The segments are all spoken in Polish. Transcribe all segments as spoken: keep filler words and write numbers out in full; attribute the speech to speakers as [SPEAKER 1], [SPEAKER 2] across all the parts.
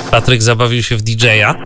[SPEAKER 1] Patryk zabawił się w D J a.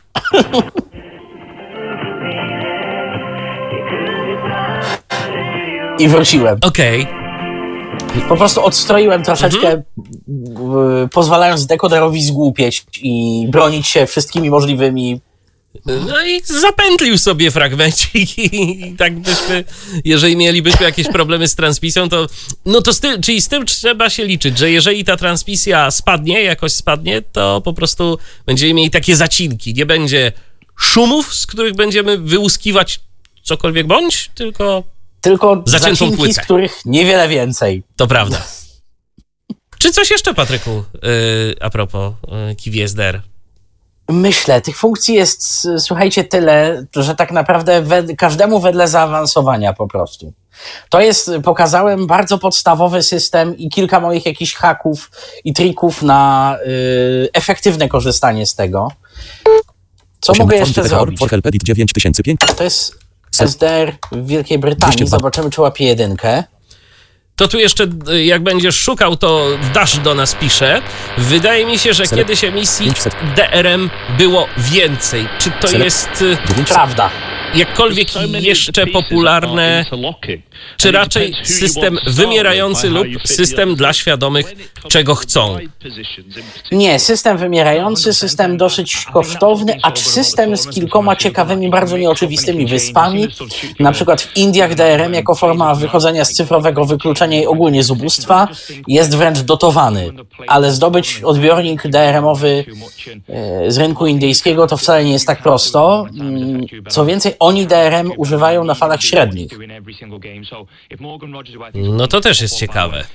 [SPEAKER 2] I wróciłem.
[SPEAKER 1] Okej. Okay.
[SPEAKER 2] Po prostu odstroiłem troszeczkę, mhm. pozwalając dekoderowi zgłupieć i bronić się wszystkimi możliwymi.
[SPEAKER 1] No i zapętlił sobie fragmencik i tak byśmy, jeżeli mielibyśmy jakieś problemy z transmisją, to no to z tym, czyli z tym trzeba się liczyć, że jeżeli ta transmisja spadnie, jakoś spadnie, to po prostu będziemy mieli takie zacinki. Nie będzie szumów, z których będziemy wyłuskiwać cokolwiek bądź, tylko
[SPEAKER 2] Tylko
[SPEAKER 1] zaciętą
[SPEAKER 2] zacinki,
[SPEAKER 1] płytę.
[SPEAKER 2] Z których niewiele więcej.
[SPEAKER 1] To prawda. Czy coś jeszcze, Patryku, yy, a propos yy, Kiwi S D R?
[SPEAKER 2] Myślę, tych funkcji jest, słuchajcie, tyle, że tak naprawdę wed- każdemu wedle zaawansowania po prostu. To jest, pokazałem bardzo podstawowy system i kilka moich jakichś haków i trików na yy, efektywne korzystanie z tego. Co mogę jeszcze zrobić? To jest S D R w Wielkiej Brytanii. Zobaczymy, czy łapie jedynkę.
[SPEAKER 1] To tu jeszcze, jak będziesz szukał, to Dash do nas pisze. Wydaje mi się, że kiedyś emisji D R M było więcej. Czy to jest
[SPEAKER 2] prawda?
[SPEAKER 1] Jakkolwiek jeszcze popularne, czy raczej system wymierający lub system dla świadomych, czego chcą?
[SPEAKER 2] Nie, system wymierający, system dosyć kosztowny, acz system z kilkoma ciekawymi, bardzo nieoczywistymi wyspami. Na przykład w Indiach D R M jako forma wychodzenia z cyfrowego wykluczenia i ogólnie z ubóstwa jest wręcz dotowany. Ale zdobyć odbiornik D R M-owy z rynku indyjskiego to wcale nie jest tak prosto. Co więcej, oni D R M używają na falach średnich.
[SPEAKER 1] No to też jest ciekawe.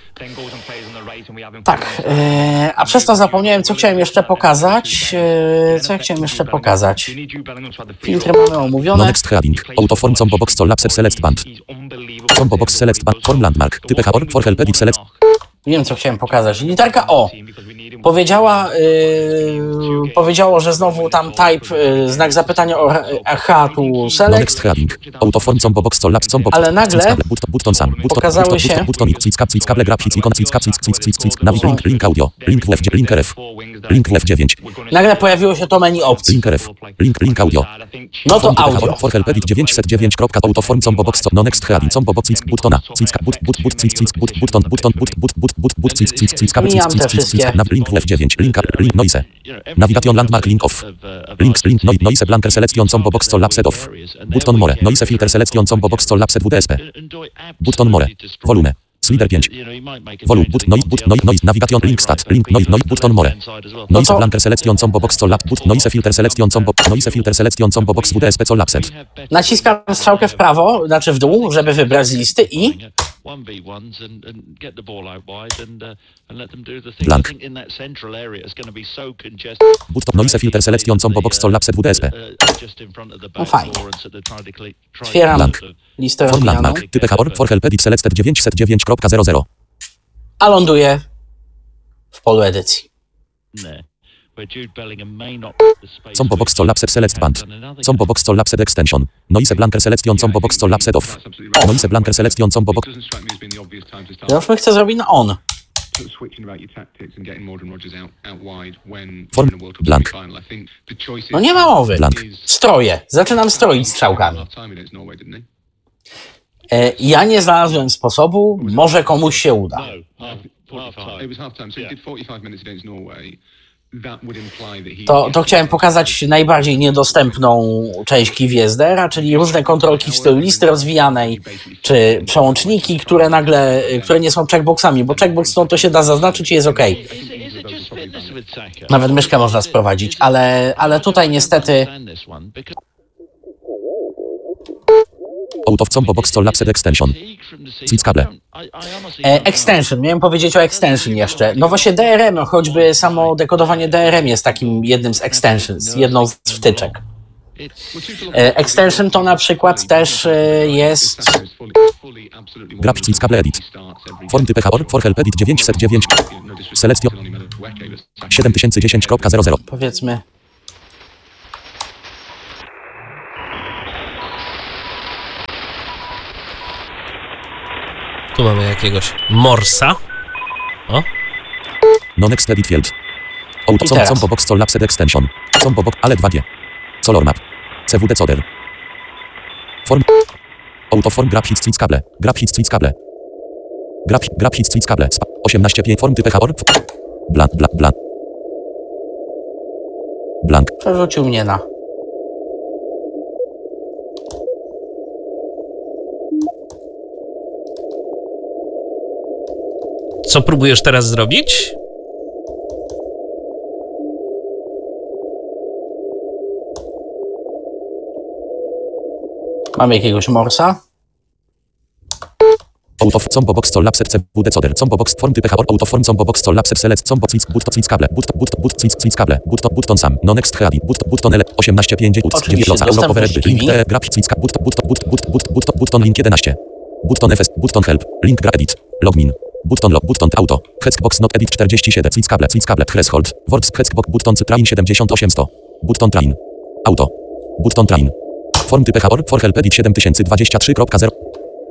[SPEAKER 2] Tak, e, a przez to zapomniałem, co chciałem jeszcze pokazać. E, co ja chciałem jeszcze pokazać? Filtry mamy omówione.
[SPEAKER 3] Next heading. Autoform combo box to lapse select band. Combo box select band. Form landmark. Typy H O R for help edit select.
[SPEAKER 2] Nie wiem, co chciałem pokazać. Literka O. Powiedziała, yy, powiedziało, że znowu tam type, yy, znak zapytania o H tu select.
[SPEAKER 3] Next heading. Autoform combo box to lapse combo.
[SPEAKER 2] Ale nagle
[SPEAKER 3] button sam.
[SPEAKER 2] pokazały się
[SPEAKER 3] Button cyck cable grab hit icon cyck cyck cyck cyck cyck navi link link audio. Link F link R F. Link F dziewięć.
[SPEAKER 2] Nagle pojawiło się to menu opcji.
[SPEAKER 3] Link R F. Link link audio.
[SPEAKER 2] No to audio.
[SPEAKER 3] For help edit dziewięćset dziewięć. Autoform combo box to no next heading combo box cyck buttona. Cyck but but but cyck cyck but button button but but but but but cyck cyck cyck cable cyck cyck cyck cyck nav link F dziewięć. Link link noise. Navigation landmark link off. Links link no, noise blanker selection combo box to lapse off. Button more. Noise filter selection combo box to lapse W D S P. Button more. Volume. Slider pięć. Volume. But noise but noise noise navigation link stat. Link noise noise button more. Noise blanker selection combo box to lap but noise filter selection combo noise filter selection combo box W D S P to lapse.
[SPEAKER 2] Naciskam strzałkę w prawo, znaczy w dół, żeby wybrać z listy i
[SPEAKER 3] blank. Button noise filter selection combo box to lapse W D S P.
[SPEAKER 2] No fajnie. Otwieram
[SPEAKER 3] blank.
[SPEAKER 2] listę
[SPEAKER 3] Form
[SPEAKER 2] rozwijaną.
[SPEAKER 3] landmark. Typy H O R for help edit selected dziewięćset dziewięć kropka zero zero.
[SPEAKER 2] A ląduje w polu edycji.
[SPEAKER 3] Combo box to lapse select band. Combo box to lapse extension. Noise blanker selection combo box to lapse off. Noise blanker selection combo box.
[SPEAKER 2] Ja już my chcę zrobić na on.
[SPEAKER 3] Form blank.
[SPEAKER 2] No nie ma mowy.
[SPEAKER 3] Blank.
[SPEAKER 2] Stroję. Zaczynam stroić strzałkami. E, ja nie znalazłem sposobu. Może komuś się uda. To, to chciałem pokazać najbardziej niedostępną część Kiwi S D R a, czyli różne kontrolki w stylu listy rozwijanej, czy przełączniki, które nagle, które nie są checkboxami, bo checkbox to, to się da zaznaczyć i jest OK. Nawet myszkę można sprowadzić, ale, ale tutaj niestety
[SPEAKER 3] Out of combo box to lapse extension. Cyck cable.
[SPEAKER 2] E, extension, miałem powiedzieć o extension jeszcze. No właśnie D R M, choćby samo dekodowanie D R M jest takim jednym z extensions, jedną z wtyczek. E, extension to na przykład też e, jest...
[SPEAKER 3] Grab cyck cable edit. Form typy H O R for help edit dziewięćset dziewięć. Selection siedem tysięcy dziesięć kropka zero zero.
[SPEAKER 2] Powiedzmy...
[SPEAKER 1] Tu mamy jakiegoś Morsa. O.
[SPEAKER 3] No next edit field. Auto,
[SPEAKER 2] I
[SPEAKER 3] com,
[SPEAKER 2] teraz.
[SPEAKER 3] combo box, sol, lapsed extension. Combo box, ale dwa G. Color map. C W D coder. Form. Autoform grab hits, kable. Grab hits, kable. Grab, grab hits, kable. osiemnaście pięć form typy orb. Blank, blank, blank. Blank.
[SPEAKER 2] Przerzucił mnie na...
[SPEAKER 1] Co próbujesz teraz zrobić?
[SPEAKER 2] Mam jakiegoś morsa?
[SPEAKER 3] Auto, combo box, sol, lapsed, C W D coder. Combo box, form typy orb. Autoform, combo box, sol, lapsed, select, combo, cinc, but, cinc, kable. But, but, but, cinc, cinc, kable. But, button sam. No next heading. But, button ele. osiemnaście pięć. But,
[SPEAKER 2] Oczywiście,
[SPEAKER 3] dziewięć. Euro,
[SPEAKER 2] dostępność
[SPEAKER 3] power, link,
[SPEAKER 2] Kiwi.
[SPEAKER 3] te, grab, cinc, but, but, but, but, but, but, button, link jedenaście. Button F S, button help, link gra edit, logmin, button log, button auto, hexbox not edit czterdzieści siedem, cinc kable, cinc kable, threshold, works hexbox, button train siedemdziesiąt osiem sto, button train, auto, button train, form typy orb for help edit siedem tysięcy dwadzieścia trzy kropka zero,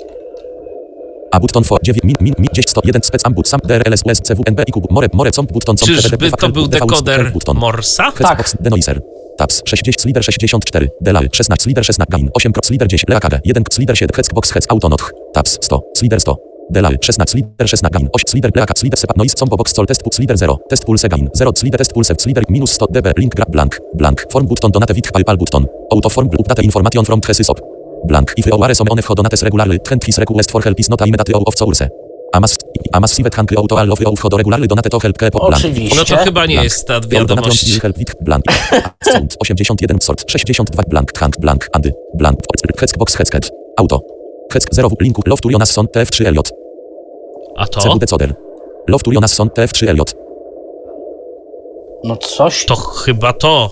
[SPEAKER 3] a button for dziewięć min min min dziesięć sto jeden spec ambut sam drls us cwnb i kub more more com button com
[SPEAKER 1] Czyżby to był dekoder Morsa?
[SPEAKER 3] hexbox denoiser. Tabs sześćdziesiąt slider sześćdziesiąt cztery, delay szesnaście slider szesnaście gain osiem slider dziesięć leakage jeden slider siedem hexbox hex autonot tabs sto slider sto delay szesnaście slider szesnaście gain osiem slider leakage slider sepa noise combo box sol test pulse slider zero test pulse gain zero slider test pulse slider minus sto db link grab blank blank form button donate with paypal button autoform update information from thesysop blank if you are some on donates regularly trend his request for help is not immediately of source Amas Amas sivet hank auto all of you who regularly donate to help blank
[SPEAKER 2] Oczywiście.
[SPEAKER 1] No to chyba nie jest ta wiadomość.
[SPEAKER 3] help with blank sound osiemdziesiąt jeden sort sześćdziesiąt dwa blank hank blank andy blank hexbox hexket auto hex zero linku love to Jonas son T F trzy Elliot
[SPEAKER 1] A to?
[SPEAKER 3] C W D coder love to Jonas son T F trzy Elliot
[SPEAKER 2] No coś...
[SPEAKER 1] To chyba to.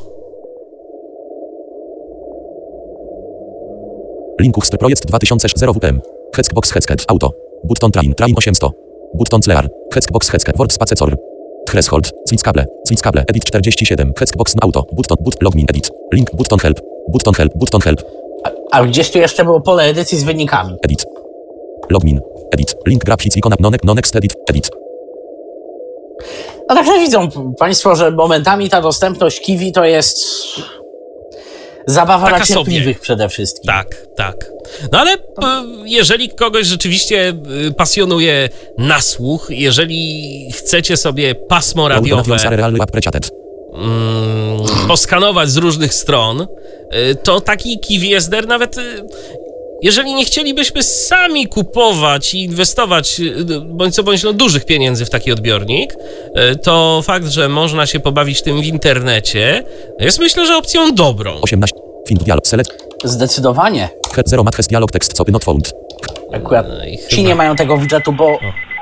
[SPEAKER 3] Linux projekt dwa tysiące zero W P M hexbox hexket auto button train train osiemset button clear hexbox hexket word space cor threshold cinc kable cinc kable edit czterdzieści siedem hexbox auto button but logmin edit link button help button help button help
[SPEAKER 2] A, a gdzieś tu jeszcze było pole edycji z wynikami.
[SPEAKER 3] edit logmin edit link grab hits ikona no, no next edit edit
[SPEAKER 2] No także widzą Państwo, że momentami ta dostępność Kiwi to jest zabawa
[SPEAKER 1] Taka
[SPEAKER 2] dla cierpliwych
[SPEAKER 1] sobie.
[SPEAKER 2] przede wszystkim.
[SPEAKER 1] Tak, tak. No ale e, jeżeli kogoś rzeczywiście e, pasjonuje na słuch, jeżeli chcecie sobie pasmo radiowe
[SPEAKER 3] realny app preciatet
[SPEAKER 1] mm, poskanować z różnych stron, e, to taki Kiwi S D R nawet... E, Jeżeli nie chcielibyśmy sami kupować i inwestować bądź co bądź no, dużych pieniędzy w taki odbiornik, to fakt, że można się pobawić tym w internecie, jest myślę, że opcją dobrą.
[SPEAKER 3] osiemnaście find dialog select
[SPEAKER 2] Zdecydowanie.
[SPEAKER 3] zero matches dialog text copy not found
[SPEAKER 2] Akurat
[SPEAKER 1] No i
[SPEAKER 2] ci
[SPEAKER 1] chyba-
[SPEAKER 2] nie mają tego widżetu, bo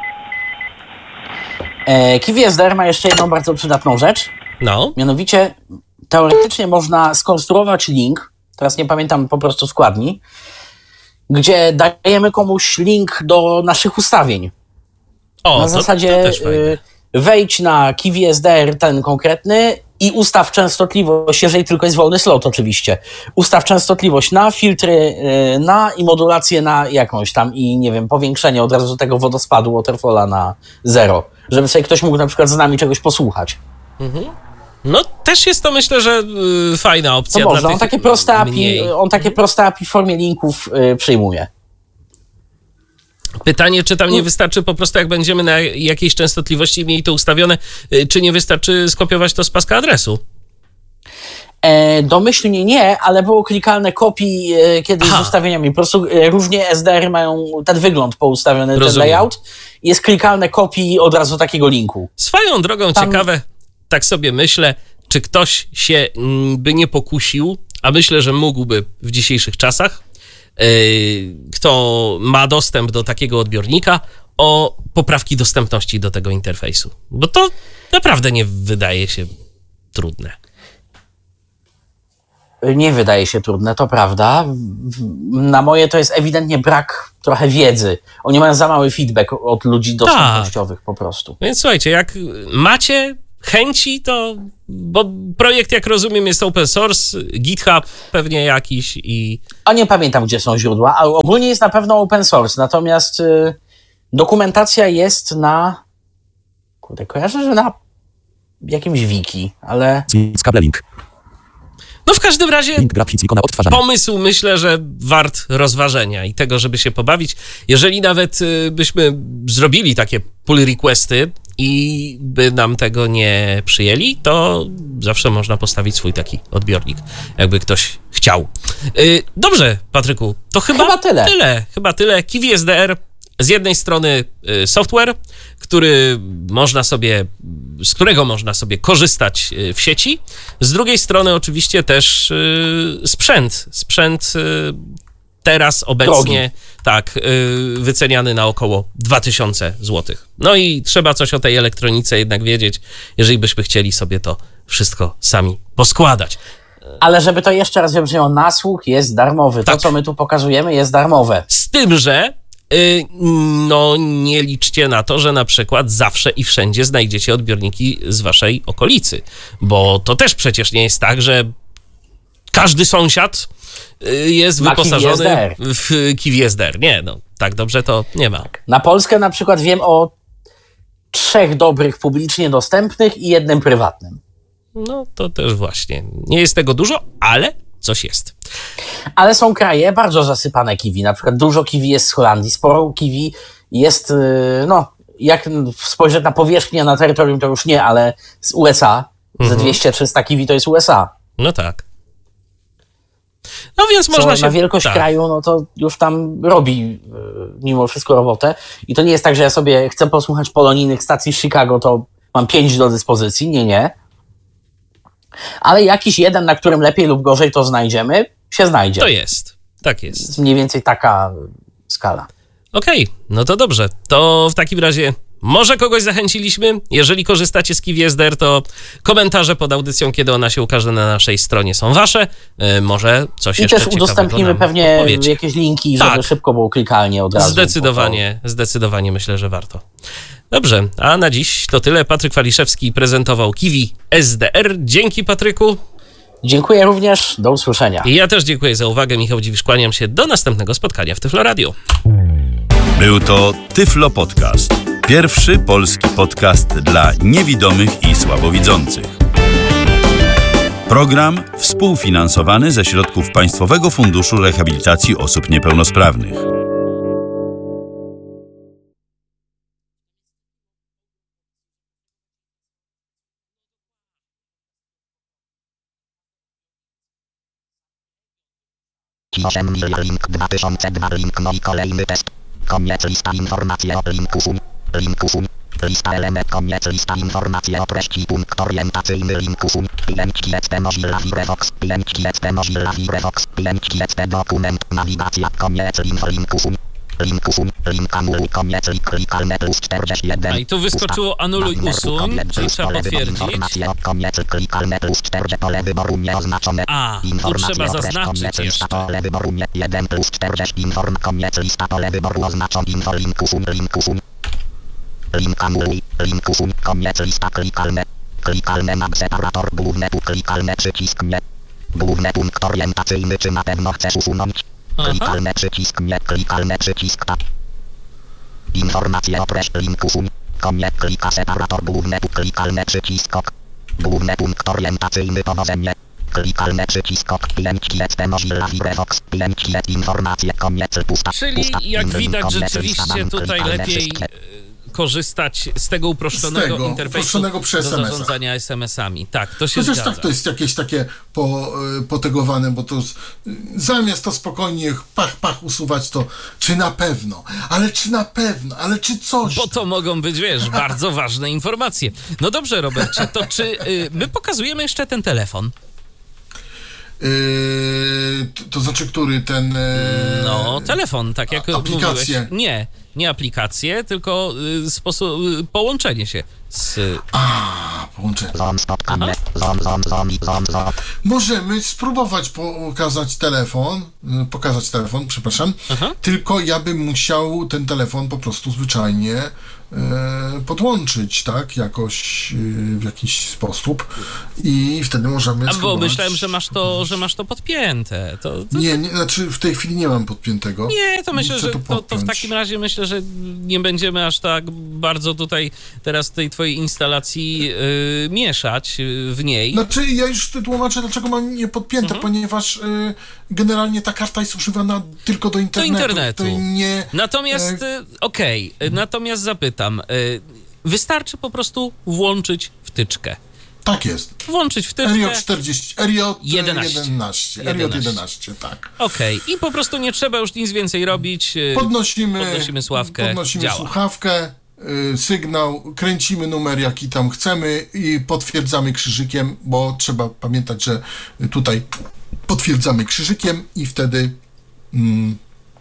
[SPEAKER 2] e, Kiwi S D R ma jeszcze jedną bardzo przydatną rzecz.
[SPEAKER 1] No,
[SPEAKER 2] Mianowicie teoretycznie można skonstruować link, teraz nie pamiętam po prostu składni, gdzie dajemy komuś link do naszych ustawień.
[SPEAKER 1] o,
[SPEAKER 2] Na
[SPEAKER 1] to,
[SPEAKER 2] zasadzie
[SPEAKER 1] to też fajne.
[SPEAKER 2] y, wejdź na Kiwi S D R ten konkretny i ustaw częstotliwość, jeżeli tylko jest wolny slot oczywiście. Ustaw częstotliwość na, filtry y, na i modulację na jakąś tam i nie wiem, powiększenie od razu tego wodospadu waterfalla na zero. Żeby sobie ktoś mógł na przykład z nami czegoś posłuchać.
[SPEAKER 1] No też jest to myślę, że y, fajna
[SPEAKER 2] To
[SPEAKER 1] opcja
[SPEAKER 2] można.
[SPEAKER 1] dla
[SPEAKER 2] On
[SPEAKER 1] tych
[SPEAKER 2] takie proste A P I,
[SPEAKER 1] mniej.
[SPEAKER 2] on takie proste A P I w formie linków y, przyjmuje.
[SPEAKER 1] Pytanie, czy tam nie wystarczy po prostu, jak będziemy na jakiejś częstotliwości mieli to ustawione, y, czy nie wystarczy skopiować to z paska adresu?
[SPEAKER 2] E, domyślnie nie, ale było klikalne kopii e, kiedyś
[SPEAKER 1] Aha.
[SPEAKER 2] z ustawieniami. Po prostu e, różnie S D R mają ten wygląd poustawiony,
[SPEAKER 1] Rozumiem.
[SPEAKER 2] ten layout. Jest klikalne kopii od razu takiego linku.
[SPEAKER 1] Swoją drogą
[SPEAKER 2] Tam-
[SPEAKER 1] ciekawe, tak sobie myślę, czy ktoś się mm, by nie pokusił, a myślę, że mógłby w dzisiejszych czasach, yy, kto ma dostęp do takiego odbiornika, o poprawki dostępności do tego interfejsu. Bo to naprawdę nie wydaje się trudne.
[SPEAKER 2] Nie wydaje się trudne, to prawda. W- Na moje to jest ewidentnie brak trochę wiedzy. Oni mają za mały feedback od ludzi dostępnościowych po prostu.
[SPEAKER 1] Więc słuchajcie, jak macie chęci, to... Bo projekt, jak rozumiem, jest open source, GitHub pewnie jakiś i...
[SPEAKER 2] A nie pamiętam, gdzie są źródła, ale ogólnie jest na pewno open source, natomiast y, dokumentacja jest na... Kurde, kojarzę, że na jakimś wiki, ale...
[SPEAKER 3] Cyckable link.
[SPEAKER 1] No w każdym razie
[SPEAKER 3] Link grafik ikona odtwarzania.
[SPEAKER 1] pomysł myślę, że wart rozważenia i tego, żeby się pobawić. Jeżeli nawet y, byśmy zrobili takie pull requesty i by nam tego nie przyjęli, to zawsze można postawić swój taki odbiornik, jakby ktoś chciał. Y, dobrze, Patryku, to chyba,
[SPEAKER 2] Chyba tyle.
[SPEAKER 1] tyle. Chyba tyle. Kiwi S D R. Z jednej strony y, software, który można sobie, z którego można sobie korzystać y, w sieci, z drugiej strony oczywiście też y, sprzęt. Sprzęt y, teraz obecnie tak y, wyceniany na około dwa tysiące złotych. No i trzeba coś o tej elektronice jednak wiedzieć, jeżeli byśmy chcieli sobie to wszystko sami poskładać.
[SPEAKER 2] Ale żeby to jeszcze raz wybrzmiało, nasłuch jest darmowy. To,
[SPEAKER 1] Tak.
[SPEAKER 2] co my tu pokazujemy, jest darmowe.
[SPEAKER 1] Z tym, że y, no nie liczcie na to, że na przykład zawsze i wszędzie znajdziecie odbiorniki z waszej okolicy, bo to też przecież nie jest tak, że każdy sąsiad y, jest
[SPEAKER 2] Ma
[SPEAKER 1] wyposażony
[SPEAKER 2] Kiwi S D R.
[SPEAKER 1] w Kiwi S D R. Nie, no tak dobrze to nie ma.
[SPEAKER 2] Na Polskę na przykład wiem o trzech dobrych publicznie dostępnych i jednym prywatnym.
[SPEAKER 1] No to też właśnie. Nie jest tego dużo, ale coś jest.
[SPEAKER 2] Ale są kraje bardzo zasypane kiwi. Na przykład dużo kiwi jest z Holandii, sporo kiwi jest, yy, no, jak spojrzeć na powierzchnię, na terytorium, to już nie, ale z U S A. Ze
[SPEAKER 1] Mhm.
[SPEAKER 2] dwieście trzysta kiwi to jest U S A.
[SPEAKER 1] No tak. No więc
[SPEAKER 2] Co
[SPEAKER 1] można się...
[SPEAKER 2] na wielkość
[SPEAKER 1] tak.
[SPEAKER 2] kraju, no to już tam robi yy, mimo wszystko robotę. I to nie jest tak, że ja sobie chcę posłuchać polonijnych stacji z Chicago, to mam pięć do dyspozycji. Nie, nie. Ale jakiś jeden, na którym lepiej lub gorzej to znajdziemy, się znajdzie.
[SPEAKER 1] To jest. Tak jest.
[SPEAKER 2] Jest mniej więcej taka skala.
[SPEAKER 1] Okej, no to dobrze. To w takim razie może kogoś zachęciliśmy. Jeżeli korzystacie z Kiwi S D R, to komentarze pod audycją, kiedy ona się ukaże na naszej stronie, są wasze. Yy, może coś
[SPEAKER 2] I
[SPEAKER 1] jeszcze
[SPEAKER 2] też
[SPEAKER 1] ciekawego
[SPEAKER 2] udostępnimy
[SPEAKER 1] nam
[SPEAKER 2] pewnie
[SPEAKER 1] powiecie.
[SPEAKER 2] jakieś linki, żeby
[SPEAKER 1] Tak.
[SPEAKER 2] szybko było klikalnie od razu.
[SPEAKER 1] Zdecydowanie, zdecydowanie myślę, że warto. Dobrze, a na dziś to tyle. Patryk Waliszewski prezentował Kiwi S D R. Dzięki, Patryku.
[SPEAKER 2] Dziękuję również, do usłyszenia.
[SPEAKER 1] I ja też dziękuję za uwagę. Michał Dziwisz, kłaniam się. Do następnego spotkania w Tyflo Radio.
[SPEAKER 4] Był to Tyflo Podcast. Pierwszy polski podcast dla niewidomych i słabowidzących. Program współfinansowany ze środków Państwowego Funduszu Rehabilitacji Osób Niepełnosprawnych.
[SPEAKER 5] osiem mil link dwa tysiące dwa link no i kolejny test. Koniec lista informacje o linku fun. Linku fun. Lista element koniec lista informacje o treści punkt orientacyjny linku fun. Pięćki et Mozilla Firefox. Pięćki et Mozilla Firefox. Pięćki et dokument. Nawigacja koniec info linku fun. Linku fun. Link anuluj koniec link klikalne plus czterdzieści jeden.
[SPEAKER 1] A i tu wyskoczyło anuluj usuń, czyli trzeba potwierdzić.
[SPEAKER 5] Informacje o koniec klikalne plus czterdzieści pole wyboru nieoznaczone.
[SPEAKER 1] A, tu
[SPEAKER 5] Informacje
[SPEAKER 1] trzeba
[SPEAKER 5] o treść,
[SPEAKER 1] zaznaczyć
[SPEAKER 5] koniec lista
[SPEAKER 1] jeszcze.
[SPEAKER 5] pole wyboru nie jeden plus czterdzieści inform koniec lista pole wyboru oznaczone info linku fun linku fun. Link anuluj linku fun koniec lista klikalne. Klikalne mag separator główne tu klikalne przycisk nie. Główny punkt orientacyjny czy na pewno chcesz usunąć.
[SPEAKER 1] Aha.
[SPEAKER 5] Klikalne przycisk nie klikalne przycisk tab. Informacje o treść linku fun. Koniec klika separator główne tu klikalne przycisk ok. Główny punkt orientacyjny powodzenie. Klikalne przycisk ok. Pięćki et Mozilla Firefox. Pięćki et informacje koniec pusta.
[SPEAKER 1] Czyli
[SPEAKER 5] pusta,
[SPEAKER 1] jak
[SPEAKER 5] link,
[SPEAKER 1] widać,
[SPEAKER 5] koniec,
[SPEAKER 1] rzeczywiście
[SPEAKER 5] lista, bank,
[SPEAKER 1] tutaj
[SPEAKER 5] klikalne
[SPEAKER 1] lepiej
[SPEAKER 5] wszystkie.
[SPEAKER 1] e, korzystać z tego uproszczonego
[SPEAKER 6] Z tego,
[SPEAKER 1] interfejsu
[SPEAKER 6] uproszczonego przy
[SPEAKER 1] do
[SPEAKER 6] es em esach.
[SPEAKER 1] zarządzania es em esami. Tak, to się
[SPEAKER 6] Chociaż
[SPEAKER 1] zgadza.
[SPEAKER 6] tak to jest jakieś takie po, y, potegowane, bo to z- zamiast to spokojnie pach, pach usuwać, to czy na pewno, ale czy na pewno, ale czy coś.
[SPEAKER 1] Bo to mogą być, wiesz, bardzo ważne informacje. No dobrze, Robercie, to czy y, my pokazujemy jeszcze ten telefon?
[SPEAKER 6] Yy, to, to znaczy, który ten. Yy,
[SPEAKER 1] No, telefon, tak jak
[SPEAKER 6] a- aplikację.
[SPEAKER 1] mówiłeś. Nie, nie aplikację, tylko y, sposób, y, połączenie się z...
[SPEAKER 6] A, połączenie.
[SPEAKER 5] Zon spotkanie. Zon, zon, zon, zon, zon.
[SPEAKER 6] Możemy spróbować pokazać telefon, y, pokazać telefon, przepraszam,
[SPEAKER 1] Aha.
[SPEAKER 6] tylko ja bym musiał ten telefon po prostu zwyczajnie y, podłączyć, tak, jakoś y, w jakiś sposób i wtedy możemy
[SPEAKER 1] A bo
[SPEAKER 6] spróbować.
[SPEAKER 1] myślałem, że masz to, że masz to podpięte. To, to...
[SPEAKER 6] Nie, nie, znaczy w tej chwili nie mam podpiętego.
[SPEAKER 1] Nie, to myślę,
[SPEAKER 6] Muszę
[SPEAKER 1] że
[SPEAKER 6] to
[SPEAKER 1] to, to w
[SPEAKER 6] podpiąć.
[SPEAKER 1] takim razie myślę, myślę, że nie będziemy aż tak bardzo tutaj teraz tej twojej instalacji yy, mieszać w niej.
[SPEAKER 6] Znaczy, ja już tłumaczę, dlaczego mam nie podpięte, mhm. ponieważ y, generalnie ta karta jest używana tylko do internetu.
[SPEAKER 1] Do internetu.
[SPEAKER 6] Nie,
[SPEAKER 1] natomiast, y, okej, okay, mhm. natomiast zapytam, y, wystarczy po prostu włączyć wtyczkę.
[SPEAKER 6] Tak jest.
[SPEAKER 1] Włączyć wtyczkę.
[SPEAKER 6] Eriot czterdzieści, Eriot
[SPEAKER 1] jedenaście.
[SPEAKER 6] jedenaście. Eriot jedenaście, tak.
[SPEAKER 1] Okej, okay. I po prostu nie trzeba już nic więcej robić.
[SPEAKER 6] Podnosimy,
[SPEAKER 1] podnosimy sławkę,
[SPEAKER 6] podnosimy
[SPEAKER 1] działa.
[SPEAKER 6] słuchawkę, y, sygnał, kręcimy numer, jaki tam chcemy i potwierdzamy krzyżykiem, bo trzeba pamiętać, że tutaj potwierdzamy krzyżykiem i wtedy... Mm,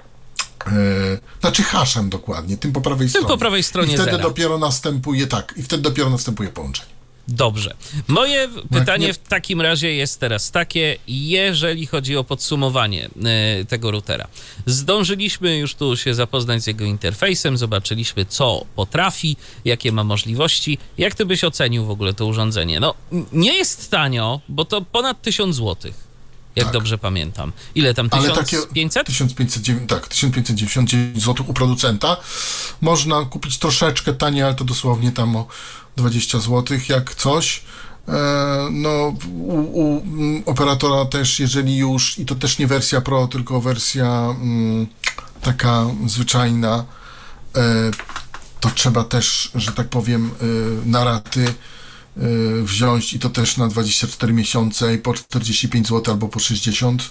[SPEAKER 6] Yy, znaczy haszem dokładnie, tym po prawej
[SPEAKER 1] tym
[SPEAKER 6] stronie.
[SPEAKER 1] po prawej stronie
[SPEAKER 6] I wtedy
[SPEAKER 1] zera.
[SPEAKER 6] dopiero następuje, tak, i wtedy dopiero następuje połączenie.
[SPEAKER 1] Dobrze. Moje pytanie
[SPEAKER 6] nie...
[SPEAKER 1] w takim razie jest teraz takie, jeżeli chodzi o podsumowanie y, tego routera. Zdążyliśmy już tu się zapoznać z jego interfejsem, zobaczyliśmy, co potrafi, jakie ma możliwości. Jak ty byś ocenił w ogóle to urządzenie? No, nie jest tanio, bo to ponad tysiąc złotych. Jak tak. dobrze pamiętam. Ile tam? tysiąc pięćset?
[SPEAKER 6] tysiąc pięćset, tak, tysiąc pięćset dziewięćdziesiąt dziewięć złotych u producenta. Można kupić troszeczkę taniej, ale to dosłownie tam o dwadzieścia złotych, jak coś. E, no, u, u operatora też, jeżeli już, i to też nie wersja Pro, tylko wersja mm, taka zwyczajna, e, to trzeba też, że tak powiem, e, na raty wziąć i to też na dwadzieścia cztery miesiące i po czterdzieści pięć złotych albo po sześćdziesiąt,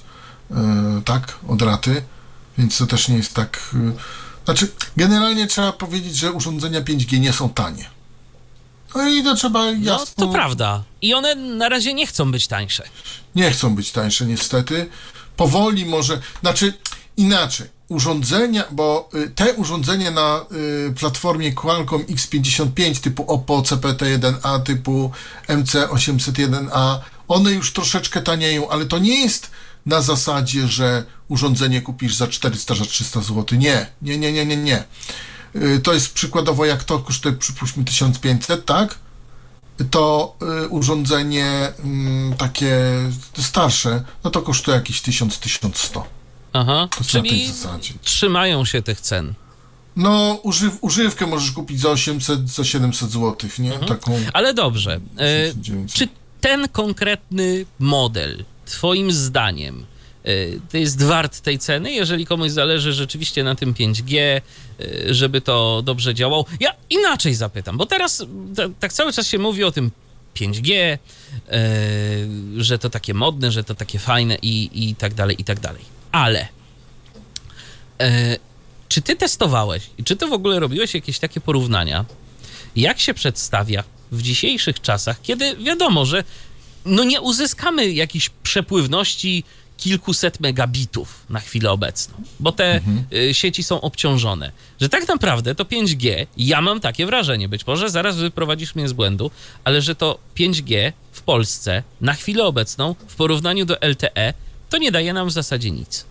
[SPEAKER 6] tak, od raty, więc to też nie jest tak, znaczy generalnie trzeba powiedzieć, że urządzenia pięć G nie są tanie. No i to trzeba jasno...
[SPEAKER 1] No to prawda. I one na razie nie chcą być tańsze.
[SPEAKER 6] Nie chcą być tańsze niestety. Powoli może, znaczy inaczej. Urządzenia, bo te urządzenia na y, platformie Qualcomm X pięćdziesiąt pięć typu Oppo C P T jeden A, typu M C osiemset jeden A, one już troszeczkę tanieją, ale to nie jest na zasadzie, że urządzenie kupisz za czterysta, za trzysta złotych. Nie, nie, nie, nie, nie, nie. Y, to jest przykładowo, jak to kosztuje, przypuśćmy tysiąc pięćset, tak? To y, urządzenie y, takie starsze, no to kosztuje jakieś tysiąc, tysiąc sto.
[SPEAKER 1] Aha, czyli trzymają się tych cen.
[SPEAKER 6] No, używ, używkę możesz kupić za osiemset, za siedemset złotych, nie?
[SPEAKER 1] Mhm.
[SPEAKER 6] Taką...
[SPEAKER 1] Ale dobrze, e, czy ten konkretny model, twoim zdaniem, e, to jest wart tej ceny, jeżeli komuś zależy rzeczywiście na tym pięć G, e, żeby to dobrze działało? Ja inaczej zapytam, bo teraz t- tak cały czas się mówi o tym pięć G, e, że to takie modne, że to takie fajne i, i tak dalej, i tak dalej. Ale e, czy ty testowałeś i czy ty w ogóle robiłeś jakieś takie porównania, jak się przedstawia w dzisiejszych czasach, kiedy wiadomo, że no nie uzyskamy jakiejś przepływności kilkuset megabitów na chwilę obecną, bo te mhm. y, sieci są obciążone, że tak naprawdę to pięć G, ja mam takie wrażenie, być może zaraz wyprowadzisz mnie z błędu, ale że to pięć G w Polsce na chwilę obecną w porównaniu do L T E to nie daje nam w zasadzie nic.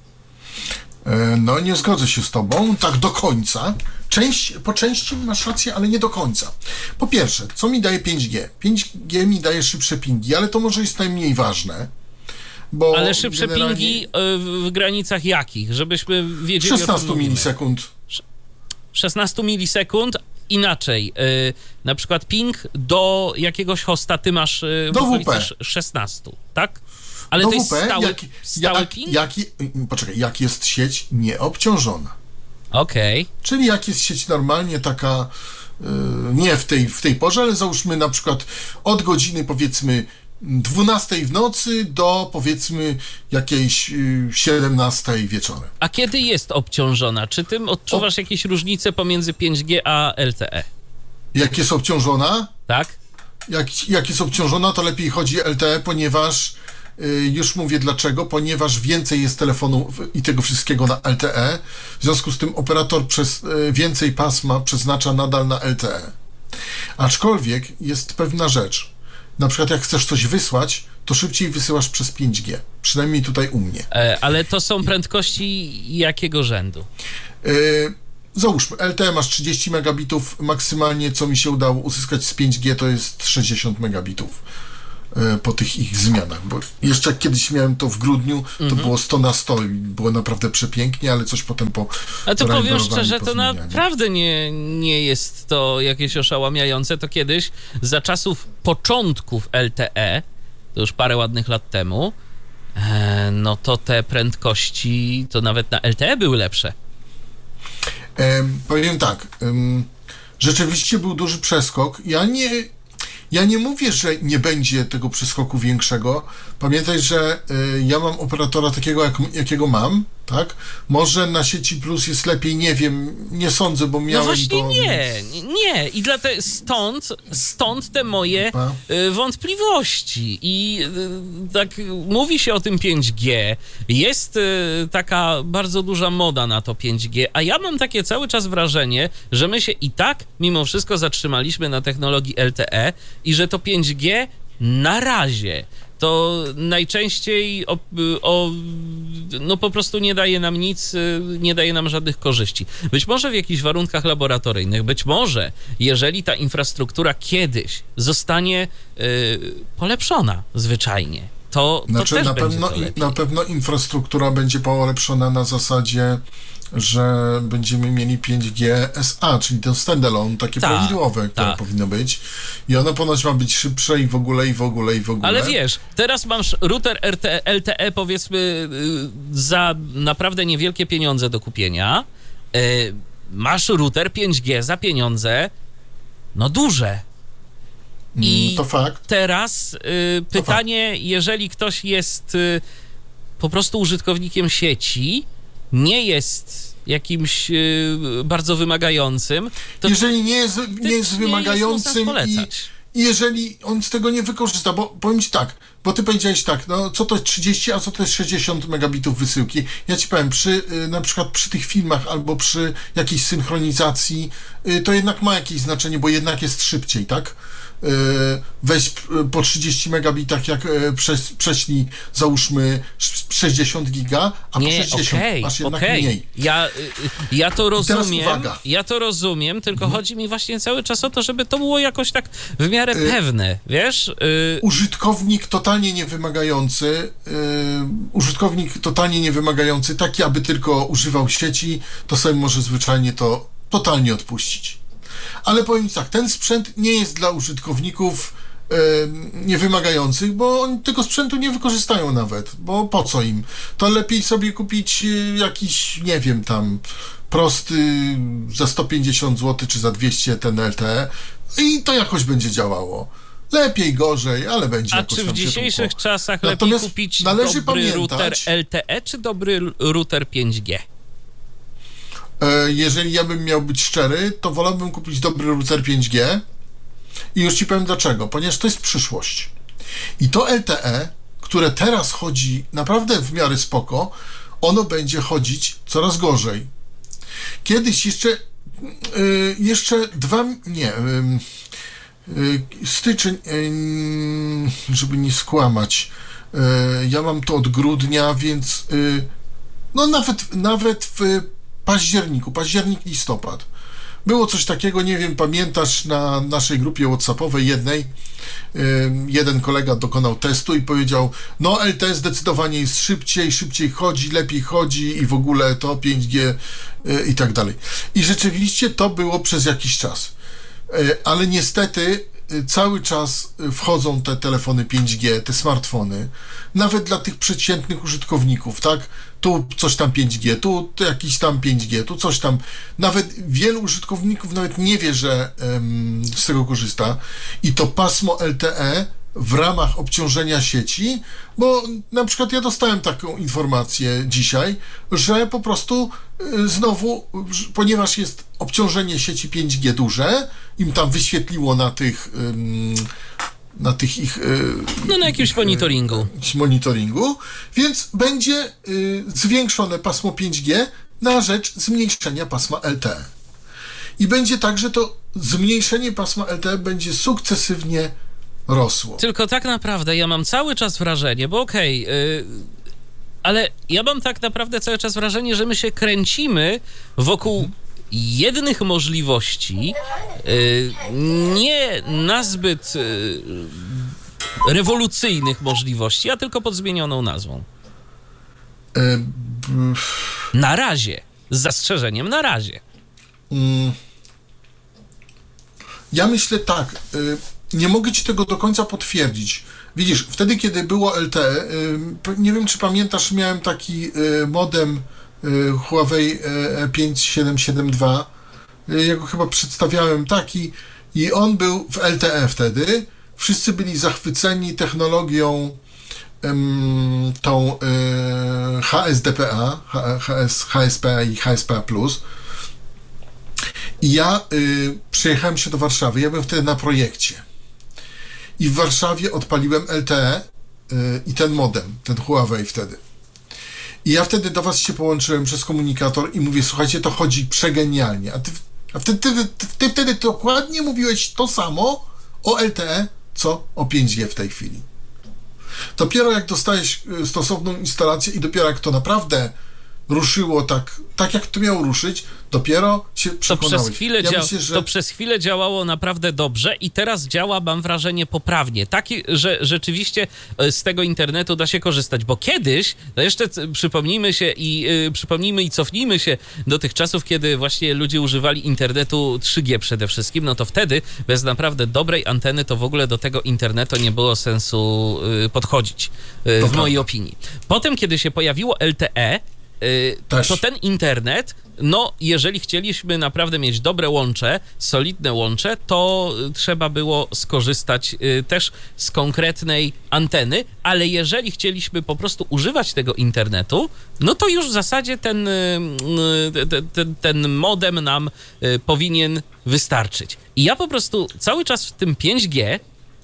[SPEAKER 6] No, nie zgodzę się z tobą, tak do końca. Część, po części masz rację, ale nie do końca. Po pierwsze, co mi daje pięć G? pięć G mi daje szybsze pingi, ale to może jest najmniej ważne. Bo
[SPEAKER 1] ale szybsze generalnie... pingi w granicach jakich? Żebyśmy wiedzieli,
[SPEAKER 6] szesnaście milisekund.
[SPEAKER 1] szesnaście milisekund. Inaczej, yy, na przykład ping do jakiegoś hosta ty masz yy,
[SPEAKER 6] do W P
[SPEAKER 1] szesnaście, tak? Ale
[SPEAKER 6] do
[SPEAKER 1] to jest
[SPEAKER 6] W P,
[SPEAKER 1] stały,
[SPEAKER 6] jak,
[SPEAKER 1] stały
[SPEAKER 6] jak,
[SPEAKER 1] ping?
[SPEAKER 6] Jak, poczekaj, jak jest sieć nieobciążona.
[SPEAKER 1] Okej. Okay.
[SPEAKER 6] Czyli jak jest sieć normalnie taka, yy, nie w tej, w tej porze, ale załóżmy na przykład od godziny powiedzmy dwunastej w nocy do powiedzmy jakiejś yy, siedemnastej wieczorem.
[SPEAKER 1] A kiedy jest obciążona? Czy tym odczuwasz o... jakieś różnice pomiędzy pięć G a L T E?
[SPEAKER 6] Jak jest obciążona?
[SPEAKER 1] Tak.
[SPEAKER 6] Jak, jak jest obciążona, to lepiej chodzi L T E, ponieważ już mówię dlaczego, ponieważ więcej jest telefonów i tego wszystkiego na L T E, w związku z tym operator przez więcej pasma przeznacza nadal na L T E. Aczkolwiek jest pewna rzecz, na przykład jak chcesz coś wysłać, to szybciej wysyłasz przez pięć G, przynajmniej tutaj u mnie.
[SPEAKER 1] E, ale to są prędkości jakiego rzędu?
[SPEAKER 6] E, załóżmy, L T E masz trzydzieści megabitów, maksymalnie co mi się udało uzyskać z pięć G to jest sześćdziesiąt megabitów. po tych ich zmianach, bo jeszcze jak kiedyś miałem to w grudniu, to mhm. było sto na sto i było naprawdę przepięknie, ale coś potem po
[SPEAKER 1] A to powiem szczerze, to naprawdę nie, nie jest to jakieś oszałamiające. To kiedyś, za czasów początków L T E, to już parę ładnych lat temu, e, no to te prędkości, to nawet na L T E były lepsze.
[SPEAKER 6] E, powiem tak, um, rzeczywiście był duży przeskok. Ja nie Ja nie mówię, że nie będzie tego przeskoku większego. Pamiętaj, że y, ja mam operatora takiego, jak, jakiego mam, tak? Może na sieci Plus jest lepiej, nie wiem, nie sądzę, bo miałem
[SPEAKER 1] no właśnie
[SPEAKER 6] to...
[SPEAKER 1] nie, nie. I dlatego stąd, stąd te moje y, wątpliwości. I y, tak mówi się o tym pięć G. Jest y, taka bardzo duża moda na to pięć G, a ja mam takie cały czas wrażenie, że my się i tak mimo wszystko zatrzymaliśmy na technologii L T E i że to pięć G na razie to najczęściej o, o, no po prostu nie daje nam nic, nie daje nam żadnych korzyści. Być może w jakichś warunkach laboratoryjnych, być może jeżeli ta infrastruktura kiedyś zostanie y, polepszona zwyczajnie, to, to
[SPEAKER 6] znaczy,
[SPEAKER 1] też
[SPEAKER 6] na
[SPEAKER 1] będzie
[SPEAKER 6] pewno,
[SPEAKER 1] to lepiej.
[SPEAKER 6] Na pewno infrastruktura będzie polepszona na zasadzie, że będziemy mieli pięć G S A, czyli to standalone, takie
[SPEAKER 1] tak,
[SPEAKER 6] prawidłowe, które
[SPEAKER 1] tak.
[SPEAKER 6] powinno być. I ono ponoć ma być szybsze i w ogóle, i w ogóle, i w ogóle.
[SPEAKER 1] Ale wiesz, teraz masz router R T E, L T E powiedzmy za naprawdę niewielkie pieniądze do kupienia. Masz router pięć G za pieniądze, no duże. I
[SPEAKER 6] to fakt.
[SPEAKER 1] teraz y, pytanie, fakt. Jeżeli ktoś jest y, po prostu użytkownikiem sieci, nie jest jakimś y, bardzo wymagającym, to
[SPEAKER 6] jeżeli nie jest, nie jest
[SPEAKER 1] nie
[SPEAKER 6] wymagającym
[SPEAKER 1] jest
[SPEAKER 6] i, i jeżeli on z tego nie wykorzysta, bo powiem ci tak, bo ty powiedziałeś tak, no co to jest trzydzieści, a co to jest sześćdziesiąt megabitów wysyłki. Ja ci powiem, przy y, na przykład przy tych filmach albo przy jakiejś synchronizacji, y, to jednak ma jakieś znaczenie, bo jednak jest szybciej, tak? Weź po trzydzieści megabitach, jak prześ, prześlij, załóżmy sześćdziesiąt giga, a
[SPEAKER 1] nie,
[SPEAKER 6] po sześćdziesiąt
[SPEAKER 1] okay,
[SPEAKER 6] masz jednak
[SPEAKER 1] okay.
[SPEAKER 6] mniej.
[SPEAKER 1] Ja, ja to rozumiem,
[SPEAKER 6] uwaga.
[SPEAKER 1] ja to rozumiem, tylko hmm. chodzi mi właśnie cały czas o to, żeby to było jakoś tak w miarę y- pewne, wiesz? Y-
[SPEAKER 6] użytkownik totalnie niewymagający, y- użytkownik totalnie niewymagający, taki, aby tylko używał sieci, to sobie może zwyczajnie to totalnie odpuścić. Ale powiem tak, ten sprzęt nie jest dla użytkowników e, niewymagających, bo oni tego sprzętu nie wykorzystają nawet, bo po co im? To lepiej sobie kupić e, jakiś, nie wiem, tam prosty za sto pięćdziesiąt złotych czy za dwieście ten L T E i to jakoś będzie działało. Lepiej, gorzej, ale będzie
[SPEAKER 1] A
[SPEAKER 6] jakoś
[SPEAKER 1] czy w
[SPEAKER 6] tam
[SPEAKER 1] dzisiejszych
[SPEAKER 6] się
[SPEAKER 1] czasach
[SPEAKER 6] Natomiast
[SPEAKER 1] lepiej kupić
[SPEAKER 6] należy
[SPEAKER 1] dobry
[SPEAKER 6] pamiętać,
[SPEAKER 1] router L T E czy dobry router pięć G?
[SPEAKER 6] Jeżeli ja bym miał być szczery, to wolałbym kupić dobry router pięć G i już ci powiem dlaczego, ponieważ to jest przyszłość. I to L T E, które teraz chodzi naprawdę w miarę spoko, ono będzie chodzić coraz gorzej. Kiedyś jeszcze yy, jeszcze dwa, nie, yy, styczeń, yy, żeby nie skłamać, yy, ja mam to od grudnia, więc yy, no nawet, nawet w październiku, październik, listopad. Było coś takiego, nie wiem, pamiętasz, na naszej grupie whatsappowej jednej, yy, jeden kolega dokonał testu i powiedział, no L T E zdecydowanie jest szybciej, szybciej chodzi, lepiej chodzi i w ogóle to pięć G yy, i tak dalej. I rzeczywiście to było przez jakiś czas. Yy, ale niestety yy, cały czas wchodzą te telefony pięć G, te smartfony, nawet dla tych przeciętnych użytkowników, tak? Tu coś tam pięć G, tu jakiś tam pięć G, tu coś tam. Nawet wielu użytkowników nawet nie wie, że um, z tego korzysta. I to pasmo L T E w ramach obciążenia sieci, bo na przykład ja dostałem taką informację dzisiaj, że po prostu y, znowu, ponieważ jest obciążenie sieci pięć G duże, im tam wyświetliło na tych ym, na tych ich...
[SPEAKER 1] No na jakimś ich, monitoringu.
[SPEAKER 6] monitoringu, więc będzie y, zwiększone pasmo pięć G na rzecz zmniejszenia pasma L T E. I będzie tak, że to zmniejszenie pasma L T E będzie sukcesywnie rosło.
[SPEAKER 1] Tylko tak naprawdę ja mam cały czas wrażenie, bo okej, okay, yy, ale ja mam tak naprawdę cały czas wrażenie, że my się kręcimy wokół hmm. jednych możliwości, yy, nie nazbyt yy, rewolucyjnych możliwości, a tylko pod zmienioną nazwą.
[SPEAKER 6] E, b,
[SPEAKER 1] Na razie. Z zastrzeżeniem na razie.
[SPEAKER 6] mm, ja myślę tak, y, nie mogę ci tego do końca potwierdzić. Widzisz, wtedy kiedy było L T E, y, nie wiem czy pamiętasz, miałem taki y, modem y, Huawei y, E pięć siedem siedem dwa, y, ja go chyba przedstawiałem taki i on był w L T E wtedy. Wszyscy byli zachwyceni technologią ym, tą y, H S D P A, H- HS, H S P A i H S P A plus. I ja y, przyjechałem się do Warszawy, ja byłem wtedy na projekcie. I w Warszawie odpaliłem L T E y, i ten modem, ten Huawei wtedy. I ja wtedy do was się połączyłem przez komunikator i mówię, słuchajcie, to chodzi przegenialnie. A ty, a wtedy, ty, ty, ty wtedy dokładnie mówiłeś to samo o L T E, co o pięć G w tej chwili. Dopiero jak dostałeś y, stosowną instalację i dopiero jak to naprawdę ruszyło tak, tak jak to miało ruszyć, dopiero się
[SPEAKER 1] To
[SPEAKER 6] przekonałeś.
[SPEAKER 1] przez, chwilę
[SPEAKER 6] ja
[SPEAKER 1] dzia-
[SPEAKER 6] myślę, że...
[SPEAKER 1] to przez chwilę działało naprawdę dobrze i teraz działa, mam wrażenie, poprawnie. Taki, że rzeczywiście z tego internetu da się korzystać, bo kiedyś, no jeszcze c- przypomnijmy się i yy, przypomnijmy i cofnijmy się do tych czasów, kiedy właśnie ludzie używali internetu trzy G przede wszystkim, no to wtedy bez naprawdę dobrej anteny to w ogóle do tego internetu nie było sensu yy, podchodzić, yy, w
[SPEAKER 6] prawda.
[SPEAKER 1] mojej opinii. Potem, kiedy się pojawiło L T E, Yy,
[SPEAKER 6] Też.
[SPEAKER 1] to ten internet, no jeżeli chcieliśmy naprawdę mieć dobre łącze, solidne łącze, to y, trzeba było skorzystać y, też z konkretnej anteny, ale jeżeli chcieliśmy po prostu używać tego internetu, no to już w zasadzie ten, y, y, ten, ten modem nam y, powinien wystarczyć. I ja po prostu cały czas w tym pięć G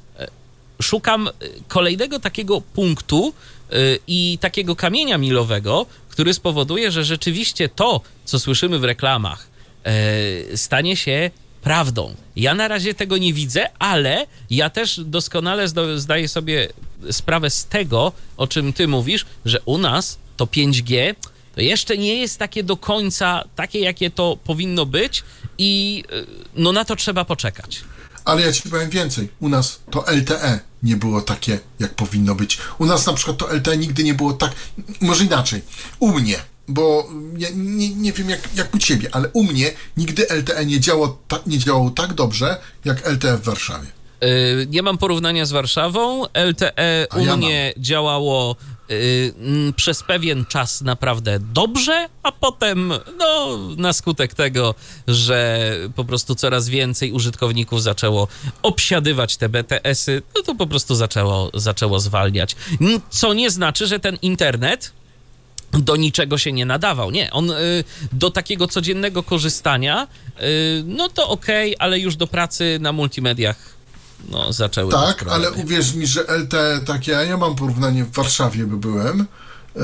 [SPEAKER 1] szukam kolejnego takiego punktu y, i takiego kamienia milowego, który spowoduje, że rzeczywiście to, co słyszymy w reklamach, y, stanie się prawdą. Ja na razie tego nie widzę, ale ja też doskonale zdo- zdaję sobie sprawę z tego, o czym ty mówisz, że u nas to pięć G to jeszcze nie jest takie do końca takie, jakie to powinno być i y, no na to trzeba poczekać.
[SPEAKER 6] Ale ja ci powiem więcej. U nas to L T E nie było takie, jak powinno być. U nas na przykład to L T E nigdy nie było tak... Może inaczej. U mnie, bo ja nie, nie wiem jak, jak u ciebie, ale u mnie nigdy L T E nie działało, ta, nie działało tak dobrze, jak L T E w Warszawie.
[SPEAKER 1] Yy, nie mam porównania z Warszawą. L T E
[SPEAKER 6] A
[SPEAKER 1] u
[SPEAKER 6] ja
[SPEAKER 1] mnie działało yy, mm, przez pewien czas naprawdę dobrze, a potem no, na skutek tego, że po prostu coraz więcej użytkowników zaczęło obsiadywać te B T S-y, no to po prostu zaczęło, zaczęło zwalniać. Mm, Co nie znaczy, że ten internet do niczego się nie nadawał. Nie, on y, do takiego codziennego korzystania, y, no to okej, ale już do pracy na multimediach no, zaczęły być
[SPEAKER 6] Tak,
[SPEAKER 1] problemy.
[SPEAKER 6] ale uwierz mi, że L T E takie, ja mam porównanie w Warszawie, by byłem, e,